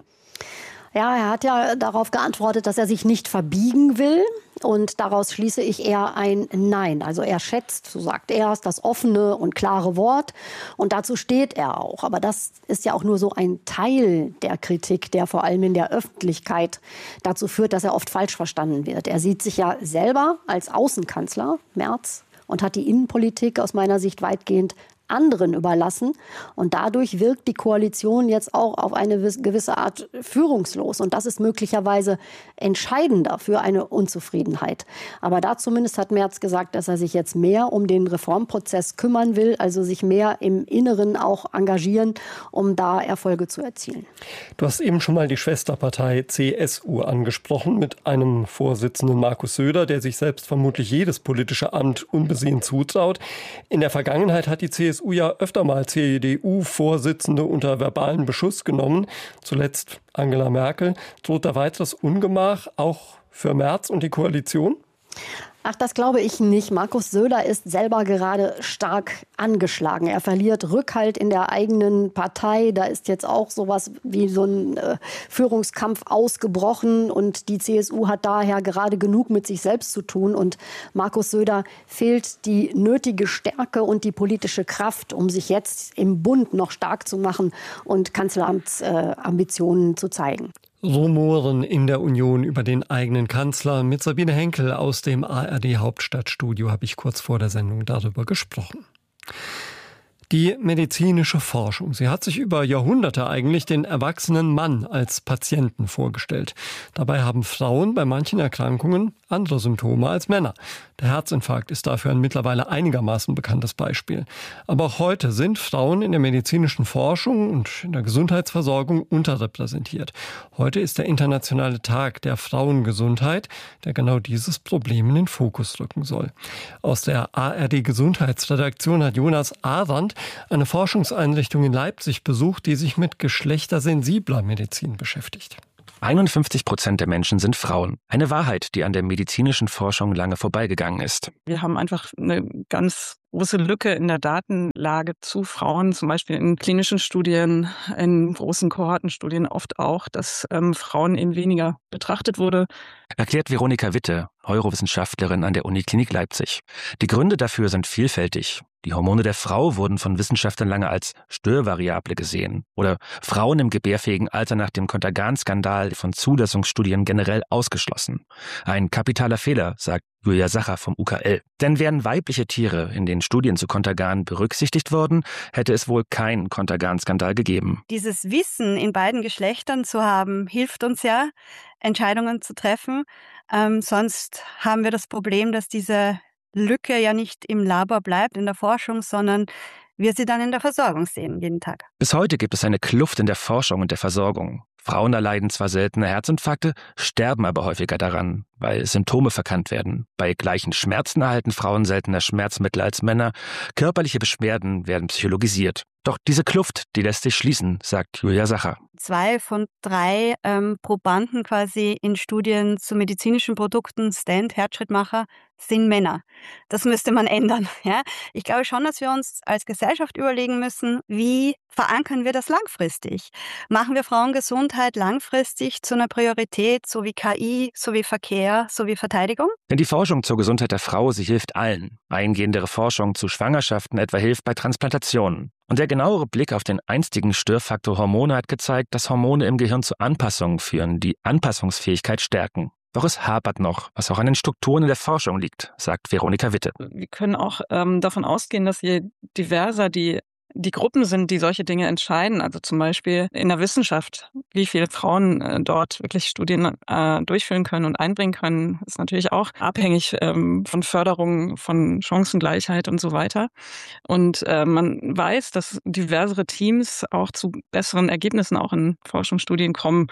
Ja, er hat ja darauf geantwortet, dass er sich nicht verbiegen will. Und daraus schließe ich eher ein Nein. Also er schätzt, so sagt er es, das offene und klare Wort. Und dazu steht er auch. Aber das ist ja auch nur so ein Teil der Kritik, der vor allem in der Öffentlichkeit dazu führt, dass er oft falsch verstanden wird. Er sieht sich ja selber als Außenkanzler, Merz, und hat die Innenpolitik aus meiner Sicht weitgehend anderen überlassen. Und dadurch wirkt die Koalition jetzt auch auf eine gewisse Art führungslos. Und das ist möglicherweise entscheidender für eine Unzufriedenheit. Aber da zumindest hat Merz gesagt, dass er sich jetzt mehr um den Reformprozess kümmern will, also sich mehr im Inneren auch engagieren, um da Erfolge zu erzielen. Du hast eben schon mal die Schwesterpartei CSU angesprochen mit einem Vorsitzenden Markus Söder, der sich selbst vermutlich jedes politische Amt unbesehen zutraut. In der Vergangenheit hat die CSU ja öfter mal CDU-Vorsitzende unter verbalen Beschuss genommen. Zuletzt Angela Merkel. Droht da weiteres Ungemach auch für Merz und die Koalition? Ach, das glaube ich nicht. Markus Söder ist selber gerade stark angeschlagen. Er verliert Rückhalt in der eigenen Partei. Da ist jetzt auch sowas wie so ein Führungskampf ausgebrochen. Und die CSU hat daher gerade genug mit sich selbst zu tun. Und Markus Söder fehlt die nötige Stärke und die politische Kraft, um sich jetzt im Bund noch stark zu machen und Kanzleramtsambitionen zu zeigen. Rumoren in der Union über den eigenen Kanzler. Mit Sabine Henkel aus dem ARD-Hauptstadtstudio habe ich kurz vor der Sendung darüber gesprochen. Die medizinische Forschung, sie hat sich über Jahrhunderte eigentlich den erwachsenen Mann als Patienten vorgestellt. Dabei haben Frauen bei manchen Erkrankungen andere Symptome als Männer. Der Herzinfarkt ist dafür ein mittlerweile einigermaßen bekanntes Beispiel. Aber auch heute sind Frauen in der medizinischen Forschung und in der Gesundheitsversorgung unterrepräsentiert. Heute ist der internationale Tag der Frauengesundheit, der genau dieses Problem in den Fokus rücken soll. Aus der ARD-Gesundheitsredaktion hat Jonas Arendt eine Forschungseinrichtung in Leipzig besucht, die sich mit geschlechtersensibler Medizin beschäftigt. 51% der Menschen sind Frauen. Eine Wahrheit, die an der medizinischen Forschung lange vorbeigegangen ist. Wir haben einfach eine ganz große Lücke in der Datenlage zu Frauen, zum Beispiel in klinischen Studien, in großen Kohortenstudien oft auch, dass Frauen eben weniger betrachtet wurde. Erklärt Veronika Witte, Neurowissenschaftlerin an der Uniklinik Leipzig. Die Gründe dafür sind vielfältig. Die Hormone der Frau wurden von Wissenschaftlern lange als Störvariable gesehen. Oder Frauen im gebärfähigen Alter nach dem Contergan-Skandal von Zulassungsstudien generell ausgeschlossen. Ein kapitaler Fehler, sagt Julia Sacher vom UKL. Denn wären weibliche Tiere in den Studien zu Contergan berücksichtigt worden, hätte es wohl keinen Contergan-Skandal gegeben. Dieses Wissen in beiden Geschlechtern zu haben, hilft uns ja, Entscheidungen zu treffen. Sonst haben wir das Problem, dass diese Lücke ja nicht im Labor bleibt, in der Forschung, sondern wir sie dann in der Versorgung sehen, jeden Tag. Bis heute gibt es eine Kluft in der Forschung und der Versorgung. Frauen erleiden zwar seltener Herzinfarkte, sterben aber häufiger daran, weil Symptome verkannt werden. Bei gleichen Schmerzen erhalten Frauen seltener Schmerzmittel als Männer. Körperliche Beschwerden werden psychologisiert. Doch diese Kluft, die lässt sich schließen, sagt Julia Sacher. 2 von 3 Probanden quasi in Studien zu medizinischen Produkten, Stent, Herzschrittmacher, sind Männer. Das müsste man ändern. Ja? Ich glaube schon, dass wir uns als Gesellschaft überlegen müssen, wie verankern wir das langfristig? Machen wir Frauengesundheit langfristig zu einer Priorität, so wie KI, so wie Verkehr, so wie Verteidigung? Denn die Forschung zur Gesundheit der Frau, sie hilft allen. Eingehendere Forschung zu Schwangerschaften etwa hilft bei Transplantationen. Und der genauere Blick auf den einstigen Störfaktor Hormone hat gezeigt, dass Hormone im Gehirn zu Anpassungen führen, die Anpassungsfähigkeit stärken. Doch es hapert noch, was auch an den Strukturen in der Forschung liegt, sagt Veronika Witte. Wir können auch davon ausgehen, dass je diverser die Gruppen sind, die solche Dinge entscheiden, also zum Beispiel in der Wissenschaft, wie viele Frauen dort wirklich Studien durchführen können und einbringen können, ist natürlich auch abhängig von Förderung, von Chancengleichheit und so weiter. Und man weiß, dass diversere Teams auch zu besseren Ergebnissen auch in Forschungsstudien kommen,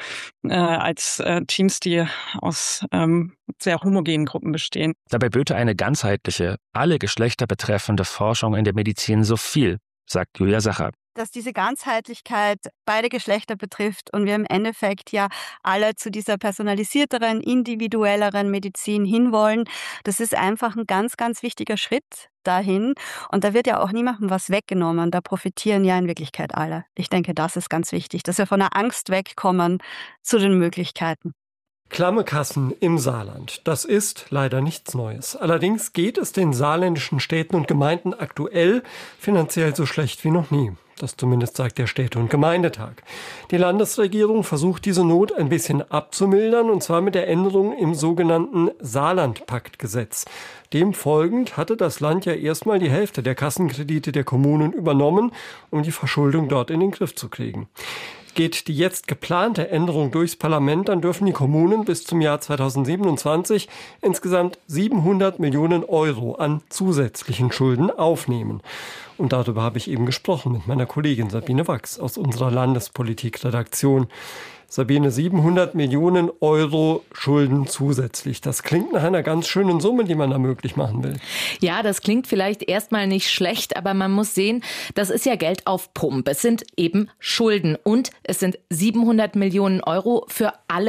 als Teams, die aus sehr homogenen Gruppen bestehen. Dabei böte eine ganzheitliche, alle Geschlechter betreffende Forschung in der Medizin so viel, sagt Julia Sacher. Dass diese Ganzheitlichkeit beide Geschlechter betrifft und wir im Endeffekt ja alle zu dieser personalisierteren, individuelleren Medizin hinwollen, das ist einfach ein ganz, ganz wichtiger Schritt dahin. Und da wird ja auch niemandem was weggenommen. Da profitieren ja in Wirklichkeit alle. Ich denke, das ist ganz wichtig, dass wir von der Angst wegkommen zu den Möglichkeiten. Klamme Kassen im Saarland. Das ist leider nichts Neues. Allerdings geht es den saarländischen Städten und Gemeinden aktuell finanziell so schlecht wie noch nie. Das zumindest sagt der Städte- und Gemeindetag. Die Landesregierung versucht diese Not ein bisschen abzumildern, und zwar mit der Änderung im sogenannten Saarland-Pakt-Gesetz. Dem folgend hatte das Land ja erstmal die Hälfte der Kassenkredite der Kommunen übernommen, um die Verschuldung dort in den Griff zu kriegen. Geht die jetzt geplante Änderung durchs Parlament, dann dürfen die Kommunen bis zum Jahr 2027 insgesamt 700 Millionen Euro an zusätzlichen Schulden aufnehmen. Und darüber habe ich eben gesprochen mit meiner Kollegin Sabine Wachs aus unserer Landespolitikredaktion. Sabine, 700 Millionen Euro Schulden zusätzlich. Das klingt nach einer ganz schönen Summe, die man da möglich machen will. Ja, das klingt vielleicht erstmal nicht schlecht, aber man muss sehen, das ist ja Geld auf Pump. Es sind eben Schulden und es sind 700 Millionen Euro für alle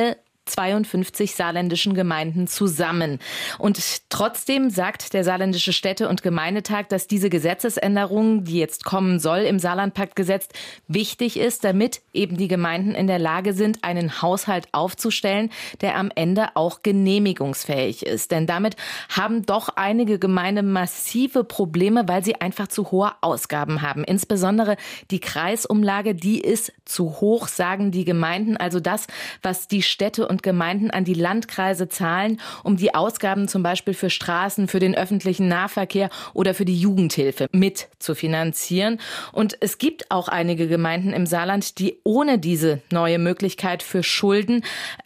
52 saarländischen Gemeinden zusammen. Und trotzdem sagt der saarländische Städte- und Gemeindetag, dass diese Gesetzesänderung, die jetzt kommen soll im Saarlandpaktgesetz, wichtig ist, damit eben die Gemeinden in der Lage sind, einen Haushalt aufzustellen, der am Ende auch genehmigungsfähig ist. Denn damit haben doch einige Gemeinden massive Probleme, weil sie einfach zu hohe Ausgaben haben. Insbesondere die Kreisumlage, die ist zu hoch, sagen die Gemeinden. Also das, was die Städte und Gemeinden an die Landkreise zahlen, um die Ausgaben zum Beispiel für Straßen, für den öffentlichen Nahverkehr oder für die Jugendhilfe mit zu finanzieren. Und es gibt auch einige Gemeinden im Saarland, die ohne diese neue Möglichkeit für Schulden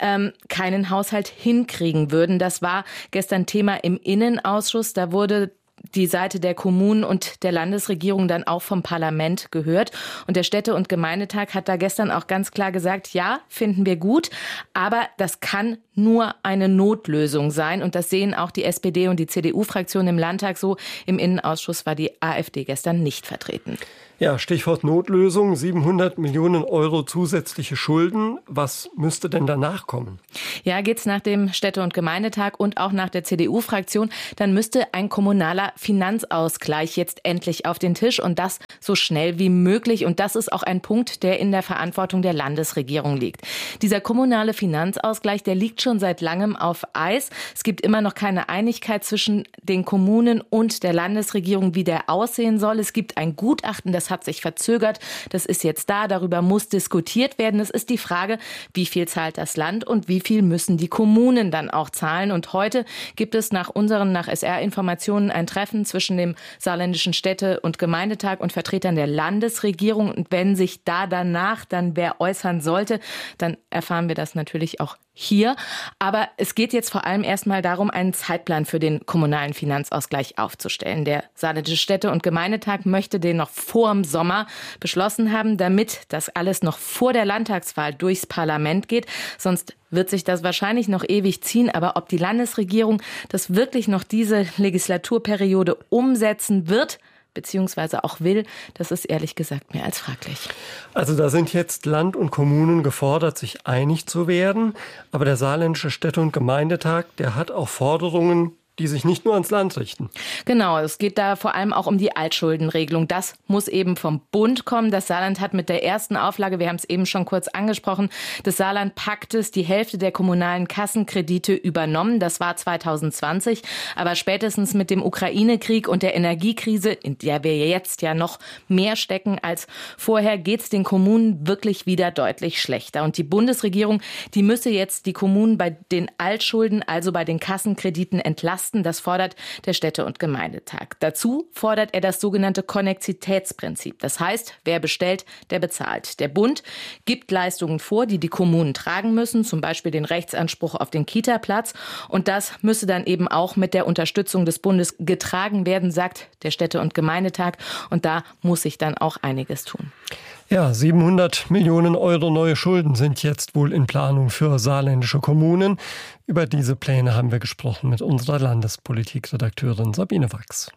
keinen Haushalt hinkriegen würden. Das war gestern Thema im Innenausschuss. Da wurde die Seite der Kommunen und der Landesregierung dann auch vom Parlament gehört. Und der Städte- und Gemeindetag hat da gestern auch ganz klar gesagt, ja, finden wir gut, aber das kann nur eine Notlösung sein. Und das sehen auch die SPD und die CDU-Fraktion im Landtag so. Im Innenausschuss war die AfD gestern nicht vertreten. Ja, Stichwort Notlösung, 700 Millionen Euro zusätzliche Schulden. Was müsste denn danach kommen? Ja, geht's nach dem Städte- und Gemeindetag und auch nach der CDU-Fraktion, dann müsste ein kommunaler Finanzausgleich jetzt endlich auf den Tisch und das so schnell wie möglich. Und das ist auch ein Punkt, der in der Verantwortung der Landesregierung liegt. Dieser kommunale Finanzausgleich, der liegt schon seit langem auf Eis. Es gibt immer noch keine Einigkeit zwischen den Kommunen und der Landesregierung, wie der aussehen soll. Es gibt ein Gutachten, das hat sich verzögert. Das ist jetzt da. Darüber muss diskutiert werden. Es ist die Frage, wie viel zahlt das Land und wie viel müssen die Kommunen dann auch zahlen. Und heute gibt es nach SR-Informationen ein Treffen zwischen dem saarländischen Städte- und Gemeindetag und Vertretern der Landesregierung. Und wenn sich da danach dann wer äußern sollte, dann erfahren wir das natürlich auch hier. Aber es geht jetzt vor allem erstmal darum, einen Zeitplan für den kommunalen Finanzausgleich aufzustellen. Der saarländische Städte- und Gemeindetag möchte den noch vor dem Sommer beschlossen haben, damit das alles noch vor der Landtagswahl durchs Parlament geht. Sonst wird sich das wahrscheinlich noch ewig ziehen. Aber ob die Landesregierung das wirklich noch diese Legislaturperiode umsetzen wird, beziehungsweise auch will, das ist ehrlich gesagt mehr als fraglich. Also da sind jetzt Land und Kommunen gefordert, sich einig zu werden. Aber der saarländische Städte- und Gemeindetag, der hat auch Forderungen, die sich nicht nur ans Land richten. Genau, es geht da vor allem auch um die Altschuldenregelung. Das muss eben vom Bund kommen. Das Saarland hat mit der ersten Auflage, wir haben es eben schon kurz angesprochen, des Saarland-Paktes die Hälfte der kommunalen Kassenkredite übernommen. Das war 2020. Aber spätestens mit dem Ukraine-Krieg und der Energiekrise, in der wir jetzt ja noch mehr stecken als vorher, geht es den Kommunen wirklich wieder deutlich schlechter. Und die Bundesregierung, die müsse jetzt die Kommunen bei den Altschulden, also bei den Kassenkrediten, entlasten. Das fordert der Städte- und Gemeindetag. Dazu fordert er das sogenannte Konnexitätsprinzip. Das heißt, wer bestellt, der bezahlt. Der Bund gibt Leistungen vor, die die Kommunen tragen müssen, zum Beispiel den Rechtsanspruch auf den Kita-Platz. Und das müsse dann eben auch mit der Unterstützung des Bundes getragen werden, sagt der Städte- und Gemeindetag. Und da muss sich dann auch einiges tun. Ja, 700 Millionen Euro neue Schulden sind jetzt wohl in Planung für saarländische Kommunen. Über diese Pläne haben wir gesprochen mit unserer Landespolitikredakteurin Sabine Wachs.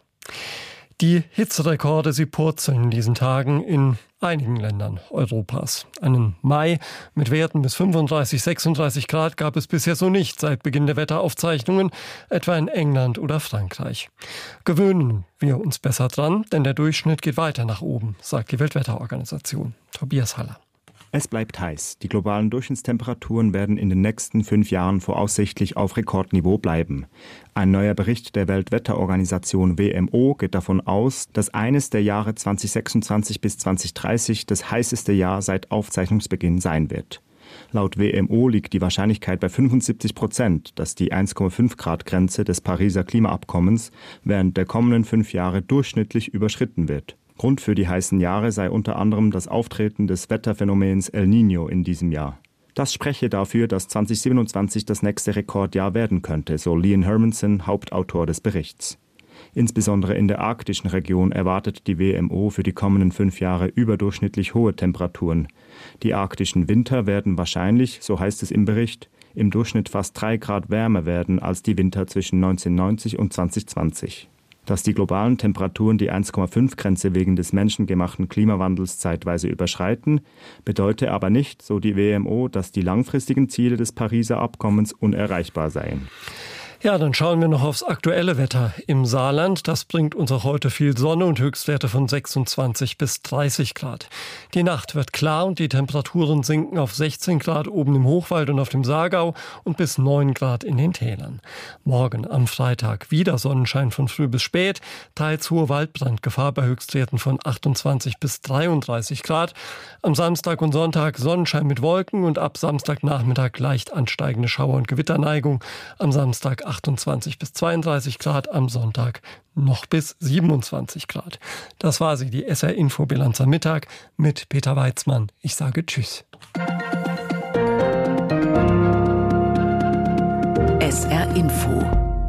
Die Hitzerekorde, sie purzeln in diesen Tagen in einigen Ländern Europas. Einen Mai mit Werten bis 35, 36 Grad gab es bisher so nicht seit Beginn der Wetteraufzeichnungen, etwa in England oder Frankreich. Gewöhnen wir uns besser dran, denn der Durchschnitt geht weiter nach oben, sagt die Weltwetterorganisation. Tobias Haller. Es bleibt heiß. Die globalen Durchschnittstemperaturen werden in den nächsten 5 Jahren voraussichtlich auf Rekordniveau bleiben. Ein neuer Bericht der Weltwetterorganisation WMO geht davon aus, dass eines der Jahre 2026 bis 2030 das heißeste Jahr seit Aufzeichnungsbeginn sein wird. Laut WMO liegt die Wahrscheinlichkeit bei 75%, dass die 1,5 Grad Grenze des Pariser Klimaabkommens während der kommenden 5 Jahre durchschnittlich überschritten wird. Grund für die heißen Jahre sei unter anderem das Auftreten des Wetterphänomens El Niño in diesem Jahr. Das spreche dafür, dass 2027 das nächste Rekordjahr werden könnte, so Lian Hermanson, Hauptautor des Berichts. Insbesondere in der arktischen Region erwartet die WMO für die kommenden 5 Jahre überdurchschnittlich hohe Temperaturen. Die arktischen Winter werden wahrscheinlich, so heißt es im Bericht, im Durchschnitt fast 3 Grad wärmer werden als die Winter zwischen 1990 und 2020. dass die globalen Temperaturen die 1,5-Grenze wegen des menschengemachten Klimawandels zeitweise überschreiten, bedeute aber nicht, so die WMO, dass die langfristigen Ziele des Pariser Abkommens unerreichbar seien. Ja, dann schauen wir noch aufs aktuelle Wetter im Saarland. Das bringt uns auch heute viel Sonne und Höchstwerte von 26 bis 30 Grad. Die Nacht wird klar und die Temperaturen sinken auf 16 Grad oben im Hochwald und auf dem Saargau und bis 9 Grad in den Tälern. Morgen am Freitag wieder Sonnenschein von früh bis spät, teils hohe Waldbrandgefahr bei Höchstwerten von 28 bis 33 Grad. Am Samstag und Sonntag Sonnenschein mit Wolken und ab Samstagnachmittag leicht ansteigende Schauer- und Gewitterneigung. Am Samstag 28 bis 32 Grad, am Sonntag noch bis 27 Grad. Das war sie, die SR-Info-Bilanz am Mittag mit Peter Weizmann. Ich sage Tschüss. SR-Info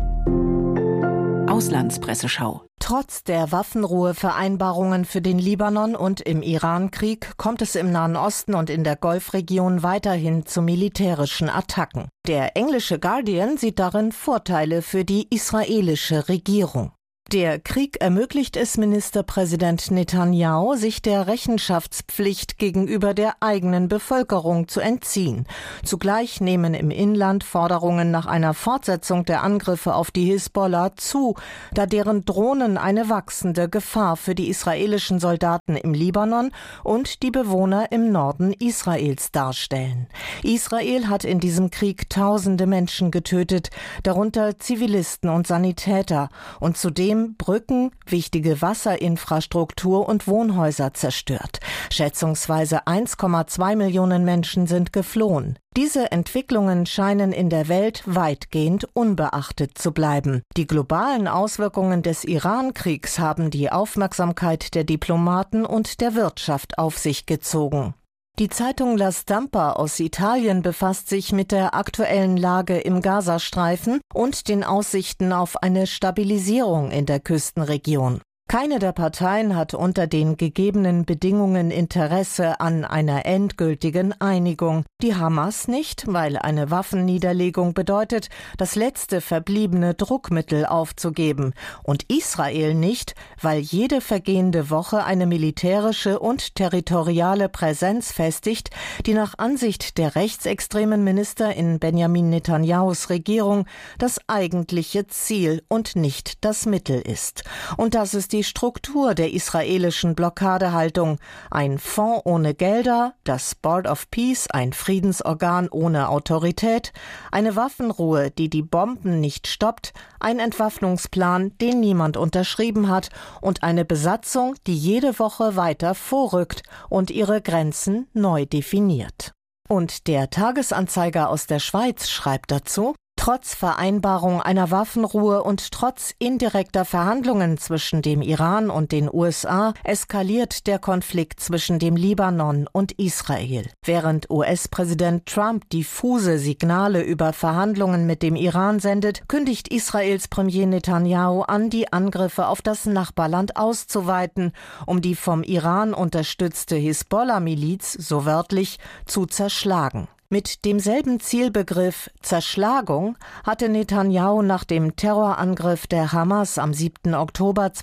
Auslandspresseschau. Trotz der Waffenruhevereinbarungen für den Libanon und im Iran-Krieg kommt es im Nahen Osten und in der Golfregion weiterhin zu militärischen Attacken. Der englische Guardian sieht darin Vorteile für die israelische Regierung. Der Krieg ermöglicht es Ministerpräsident Netanyahu, sich der Rechenschaftspflicht gegenüber der eigenen Bevölkerung zu entziehen. Zugleich nehmen im Inland Forderungen nach einer Fortsetzung der Angriffe auf die Hisbollah zu, da deren Drohnen eine wachsende Gefahr für die israelischen Soldaten im Libanon und die Bewohner im Norden Israels darstellen. Israel hat in diesem Krieg tausende Menschen getötet, darunter Zivilisten und Sanitäter, und zudem Brücken, wichtige Wasserinfrastruktur und Wohnhäuser zerstört. Schätzungsweise 1,2 Millionen Menschen sind geflohen. Diese Entwicklungen scheinen in der Welt weitgehend unbeachtet zu bleiben. Die globalen Auswirkungen des Iran-Kriegs haben die Aufmerksamkeit der Diplomaten und der Wirtschaft auf sich gezogen. Die Zeitung La Stampa aus Italien befasst sich mit der aktuellen Lage im Gazastreifen und den Aussichten auf eine Stabilisierung in der Küstenregion. Keine der Parteien hat unter den gegebenen Bedingungen Interesse an einer endgültigen Einigung. Die Hamas nicht, weil eine Waffenniederlegung bedeutet, das letzte verbliebene Druckmittel aufzugeben. Und Israel nicht, weil jede vergehende Woche eine militärische und territoriale Präsenz festigt, die nach Ansicht der rechtsextremen Minister in Benjamin Netanyahus Regierung das eigentliche Ziel und nicht das Mittel ist. Und das ist die Struktur der israelischen Blockadehaltung. Ein Fonds ohne Gelder, das Board of Peace, ein Friedensorgan ohne Autorität, eine Waffenruhe, die die Bomben nicht stoppt, ein Entwaffnungsplan, den niemand unterschrieben hat und eine Besatzung, die jede Woche weiter vorrückt und ihre Grenzen neu definiert. Und der Tagesanzeiger aus der Schweiz schreibt dazu: Trotz Vereinbarung einer Waffenruhe und trotz indirekter Verhandlungen zwischen dem Iran und den USA eskaliert der Konflikt zwischen dem Libanon und Israel. Während US-Präsident Trump diffuse Signale über Verhandlungen mit dem Iran sendet, kündigt Israels Premier Netanyahu an, die Angriffe auf das Nachbarland auszuweiten, um die vom Iran unterstützte Hisbollah-Miliz, so wörtlich, zu zerschlagen. Mit demselben Zielbegriff Zerschlagung hatte Netanyahu nach dem Terrorangriff der Hamas am 7. Oktober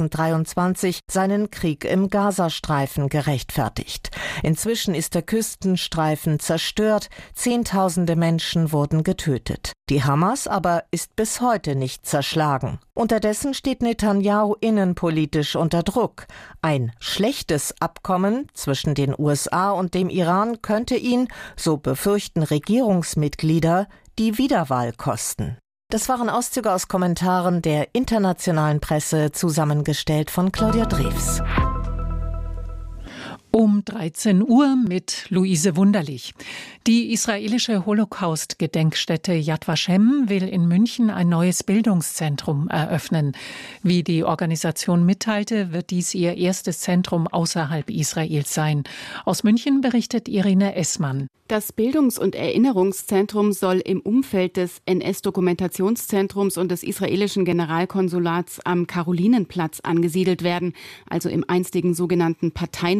2023 seinen Krieg im Gazastreifen gerechtfertigt. Inzwischen ist der Küstenstreifen zerstört, Zehntausende Menschen wurden getötet. Die Hamas aber ist bis heute nicht zerschlagen. Unterdessen steht Netanyahu innenpolitisch unter Druck. Ein schlechtes Abkommen zwischen den USA und dem Iran könnte ihn, so befürchten Regierungsmitglieder, die Wiederwahl kosten. Das waren Auszüge aus Kommentaren der internationalen Presse, zusammengestellt von Claudia Drews. Um 13 Uhr mit Luise Wunderlich. Die israelische Holocaust-Gedenkstätte Yad Vashem will in München ein neues Bildungszentrum eröffnen. Wie die Organisation mitteilte, wird dies ihr erstes Zentrum außerhalb Israels sein. Aus München berichtet Irene Essmann. Das Bildungs- und Erinnerungszentrum soll im Umfeld des NS-Dokumentationszentrums und des israelischen Generalkonsulats am Karolinenplatz angesiedelt werden, also im einstigen sogenannten Parteienviertel der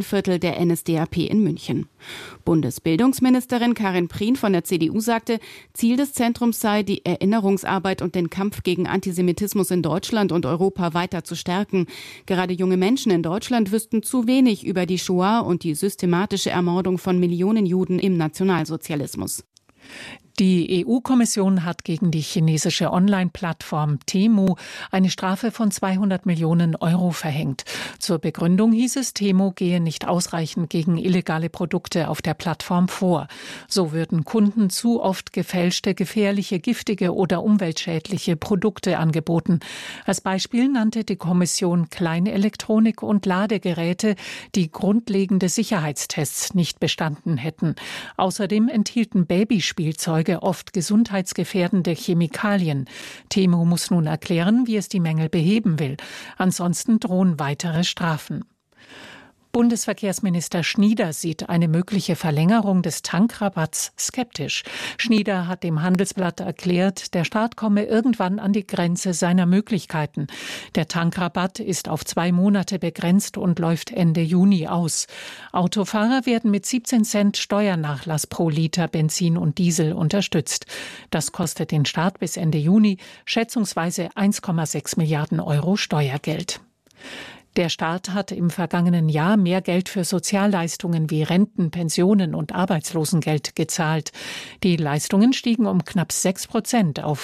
der NSDAP in München. Bundesbildungsministerin Karin Prien von der CDU sagte, Ziel des Zentrums sei, die Erinnerungsarbeit und den Kampf gegen Antisemitismus in Deutschland und Europa weiter zu stärken. Gerade junge Menschen in Deutschland wüssten zu wenig über die Shoah und die systematische Ermordung von Millionen Juden im Nationalsozialismus. Die EU-Kommission hat gegen die chinesische Online-Plattform Temu eine Strafe von 200 Millionen Euro verhängt. Zur Begründung hieß es, Temu gehe nicht ausreichend gegen illegale Produkte auf der Plattform vor. So würden Kunden zu oft gefälschte, gefährliche, giftige oder umweltschädliche Produkte angeboten. Als Beispiel nannte die Kommission Kleinelektronik und Ladegeräte, die grundlegende Sicherheitstests nicht bestanden hätten. Außerdem enthielten Babyspielzeuge oft gesundheitsgefährdende Chemikalien. Temu muss nun erklären, wie es die Mängel beheben will. Ansonsten drohen weitere Strafen. Bundesverkehrsminister Schnieder sieht eine mögliche Verlängerung des Tankrabatts skeptisch. Schnieder hat dem Handelsblatt erklärt, der Staat komme irgendwann an die Grenze seiner Möglichkeiten. Der Tankrabatt ist auf 2 Monate begrenzt und läuft Ende Juni aus. Autofahrer werden mit 17 Cent Steuernachlass pro Liter Benzin und Diesel unterstützt. Das kostet den Staat bis Ende Juni schätzungsweise 1,6 Milliarden Euro Steuergeld. Der Staat hat im vergangenen Jahr mehr Geld für Sozialleistungen wie Renten, Pensionen und Arbeitslosengeld gezahlt. Die Leistungen stiegen um knapp 6% auf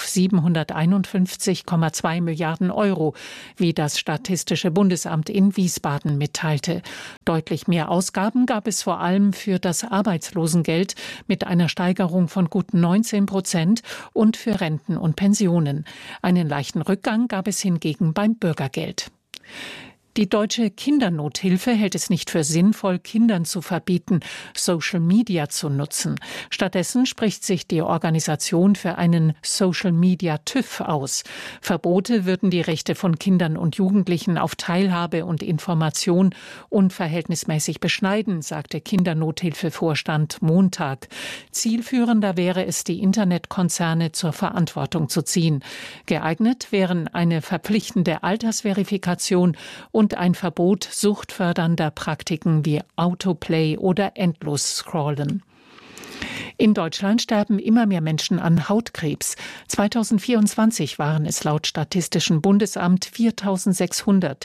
751,2 Milliarden Euro, wie das Statistische Bundesamt in Wiesbaden mitteilte. Deutlich mehr Ausgaben gab es vor allem für das Arbeitslosengeld mit einer Steigerung von gut 19% und für Renten und Pensionen. Einen leichten Rückgang gab es hingegen beim Bürgergeld. Die Deutsche Kindernothilfe hält es nicht für sinnvoll, Kindern zu verbieten, Social Media zu nutzen. Stattdessen spricht sich die Organisation für einen Social Media TÜV aus. Verbote würden die Rechte von Kindern und Jugendlichen auf Teilhabe und Information unverhältnismäßig beschneiden, sagte Kindernothilfevorstand Montag. Zielführender wäre es, die Internetkonzerne zur Verantwortung zu ziehen. Geeignet wären eine verpflichtende Altersverifikation und ein Verbot suchtfördernder Praktiken wie Autoplay oder Endlos-Scrollen. In Deutschland sterben immer mehr Menschen an Hautkrebs. 2024 waren es laut Statistischem Bundesamt 4.600,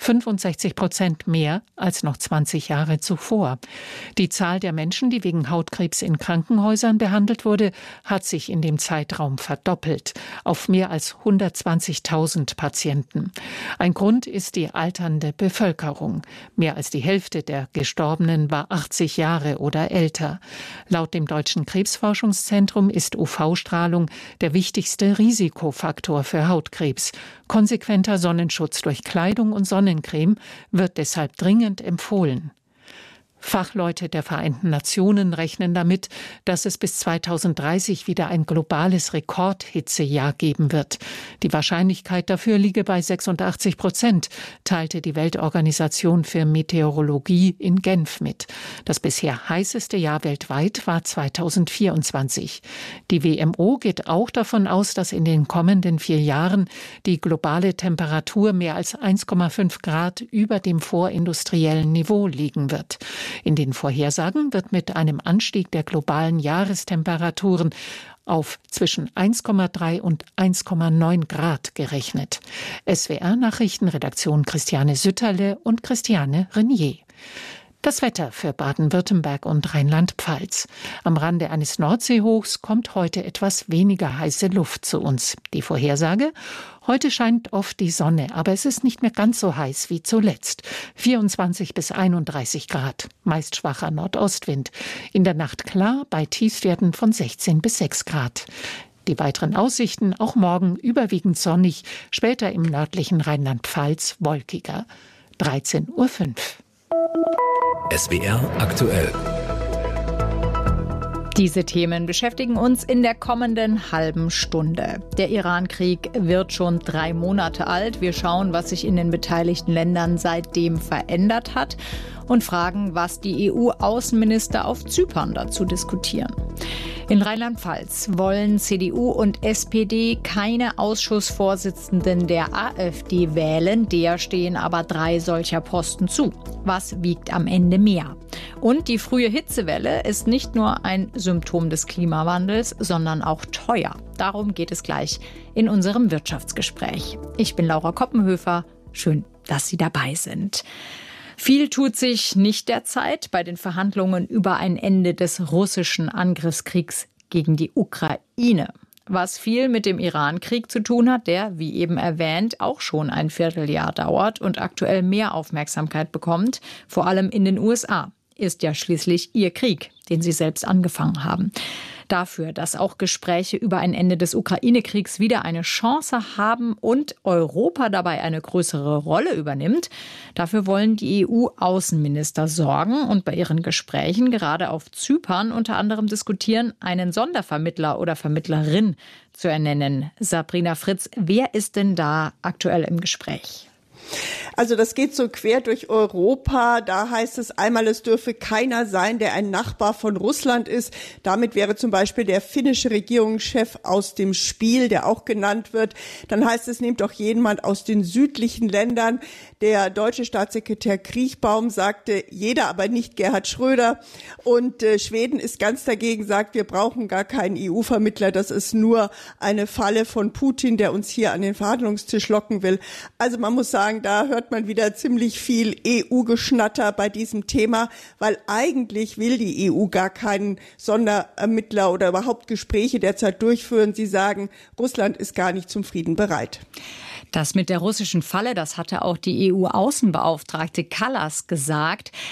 65% mehr als noch 20 Jahre zuvor. Die Zahl der Menschen, die wegen Hautkrebs in Krankenhäusern behandelt wurde, hat sich in dem Zeitraum verdoppelt, auf mehr als 120.000 Patienten. Ein Grund ist die alternde Bevölkerung. Mehr als die Hälfte der Gestorbenen war 80 Jahre oder älter. Laut dem Deutschen Krebsforschungszentrum ist UV-Strahlung der wichtigste Risikofaktor für Hautkrebs. Konsequenter Sonnenschutz durch Kleidung und Sonnencreme wird deshalb dringend empfohlen. Fachleute der Vereinten Nationen rechnen damit, dass es bis 2030 wieder ein globales Rekordhitzejahr geben wird. Die Wahrscheinlichkeit dafür liege bei 86%, teilte die Weltorganisation für Meteorologie in Genf mit. Das bisher heißeste Jahr weltweit war 2024. Die WMO geht auch davon aus, dass in den kommenden 4 Jahren die globale Temperatur mehr als 1,5 Grad über dem vorindustriellen Niveau liegen wird. In den Vorhersagen wird mit einem Anstieg der globalen Jahrestemperaturen auf zwischen 1,3 und 1,9 Grad gerechnet. SWR-Nachrichtenredaktion Christiane Sütterle und Christiane Renier. Das Wetter für Baden-Württemberg und Rheinland-Pfalz. Am Rande eines Nordseehochs kommt heute etwas weniger heiße Luft zu uns. Die Vorhersage? Heute scheint oft die Sonne, aber es ist nicht mehr ganz so heiß wie zuletzt. 24 bis 31 Grad, meist schwacher Nordostwind. In der Nacht klar bei Tiefstwerten von 16 bis 6 Grad. Die weiteren Aussichten auch morgen überwiegend sonnig, später im nördlichen Rheinland-Pfalz wolkiger. 13:05 Uhr. SWR aktuell. Diese Themen beschäftigen uns in der kommenden halben Stunde. Der Iran-Krieg wird schon 3 Monate alt. Wir schauen, was sich in den beteiligten Ländern seitdem verändert hat und fragen, was die EU-Außenminister auf Zypern dazu diskutieren. In Rheinland-Pfalz wollen CDU und SPD keine Ausschussvorsitzenden der AfD wählen. Der stehen aber 3 solcher Posten zu. Was wiegt am Ende mehr? Und die frühe Hitzewelle ist nicht nur ein Symptom des Klimawandels, sondern auch teuer. Darum geht es gleich in unserem Wirtschaftsgespräch. Ich bin Laura Koppenhöfer. Schön, dass Sie dabei sind. Viel tut sich nicht derzeit bei den Verhandlungen über ein Ende des russischen Angriffskriegs gegen die Ukraine. Was viel mit dem Iran-Krieg zu tun hat, der, wie eben erwähnt, auch schon ein Vierteljahr dauert und aktuell mehr Aufmerksamkeit bekommt, vor allem in den USA. Ist ja schließlich ihr Krieg, den sie selbst angefangen haben. Dafür, dass auch Gespräche über ein Ende des Ukraine-Kriegs wieder eine Chance haben und Europa dabei eine größere Rolle übernimmt, dafür wollen die EU-Außenminister sorgen und bei ihren Gesprächen gerade auf Zypern unter anderem diskutieren, einen Sondervermittler oder Vermittlerin zu ernennen. Sabrina Fritz, wer ist denn da aktuell im Gespräch? Also das geht so quer durch Europa. Da heißt es einmal, es dürfe keiner sein, der ein Nachbar von Russland ist. Damit wäre zum Beispiel der finnische Regierungschef aus dem Spiel, der auch genannt wird. Dann heißt es, nehmt doch jemand aus den südlichen Ländern. Der deutsche Staatssekretär Kriechbaum sagte, jeder, aber nicht Gerhard Schröder. Und Schweden ist ganz dagegen, sagt, wir brauchen gar keinen EU-Vermittler. Das ist nur eine Falle von Putin, der uns hier an den Verhandlungstisch locken will. Also man muss sagen, da hört man wieder ziemlich viel EU-Geschnatter bei diesem Thema, weil eigentlich will die EU gar keinen Sonderermittler oder überhaupt Gespräche derzeit durchführen. Sie sagen, Russland ist gar nicht zum Frieden bereit. Das mit der russischen Falle, das hatte auch die EU-Außenbeauftragte Kallas gesagt.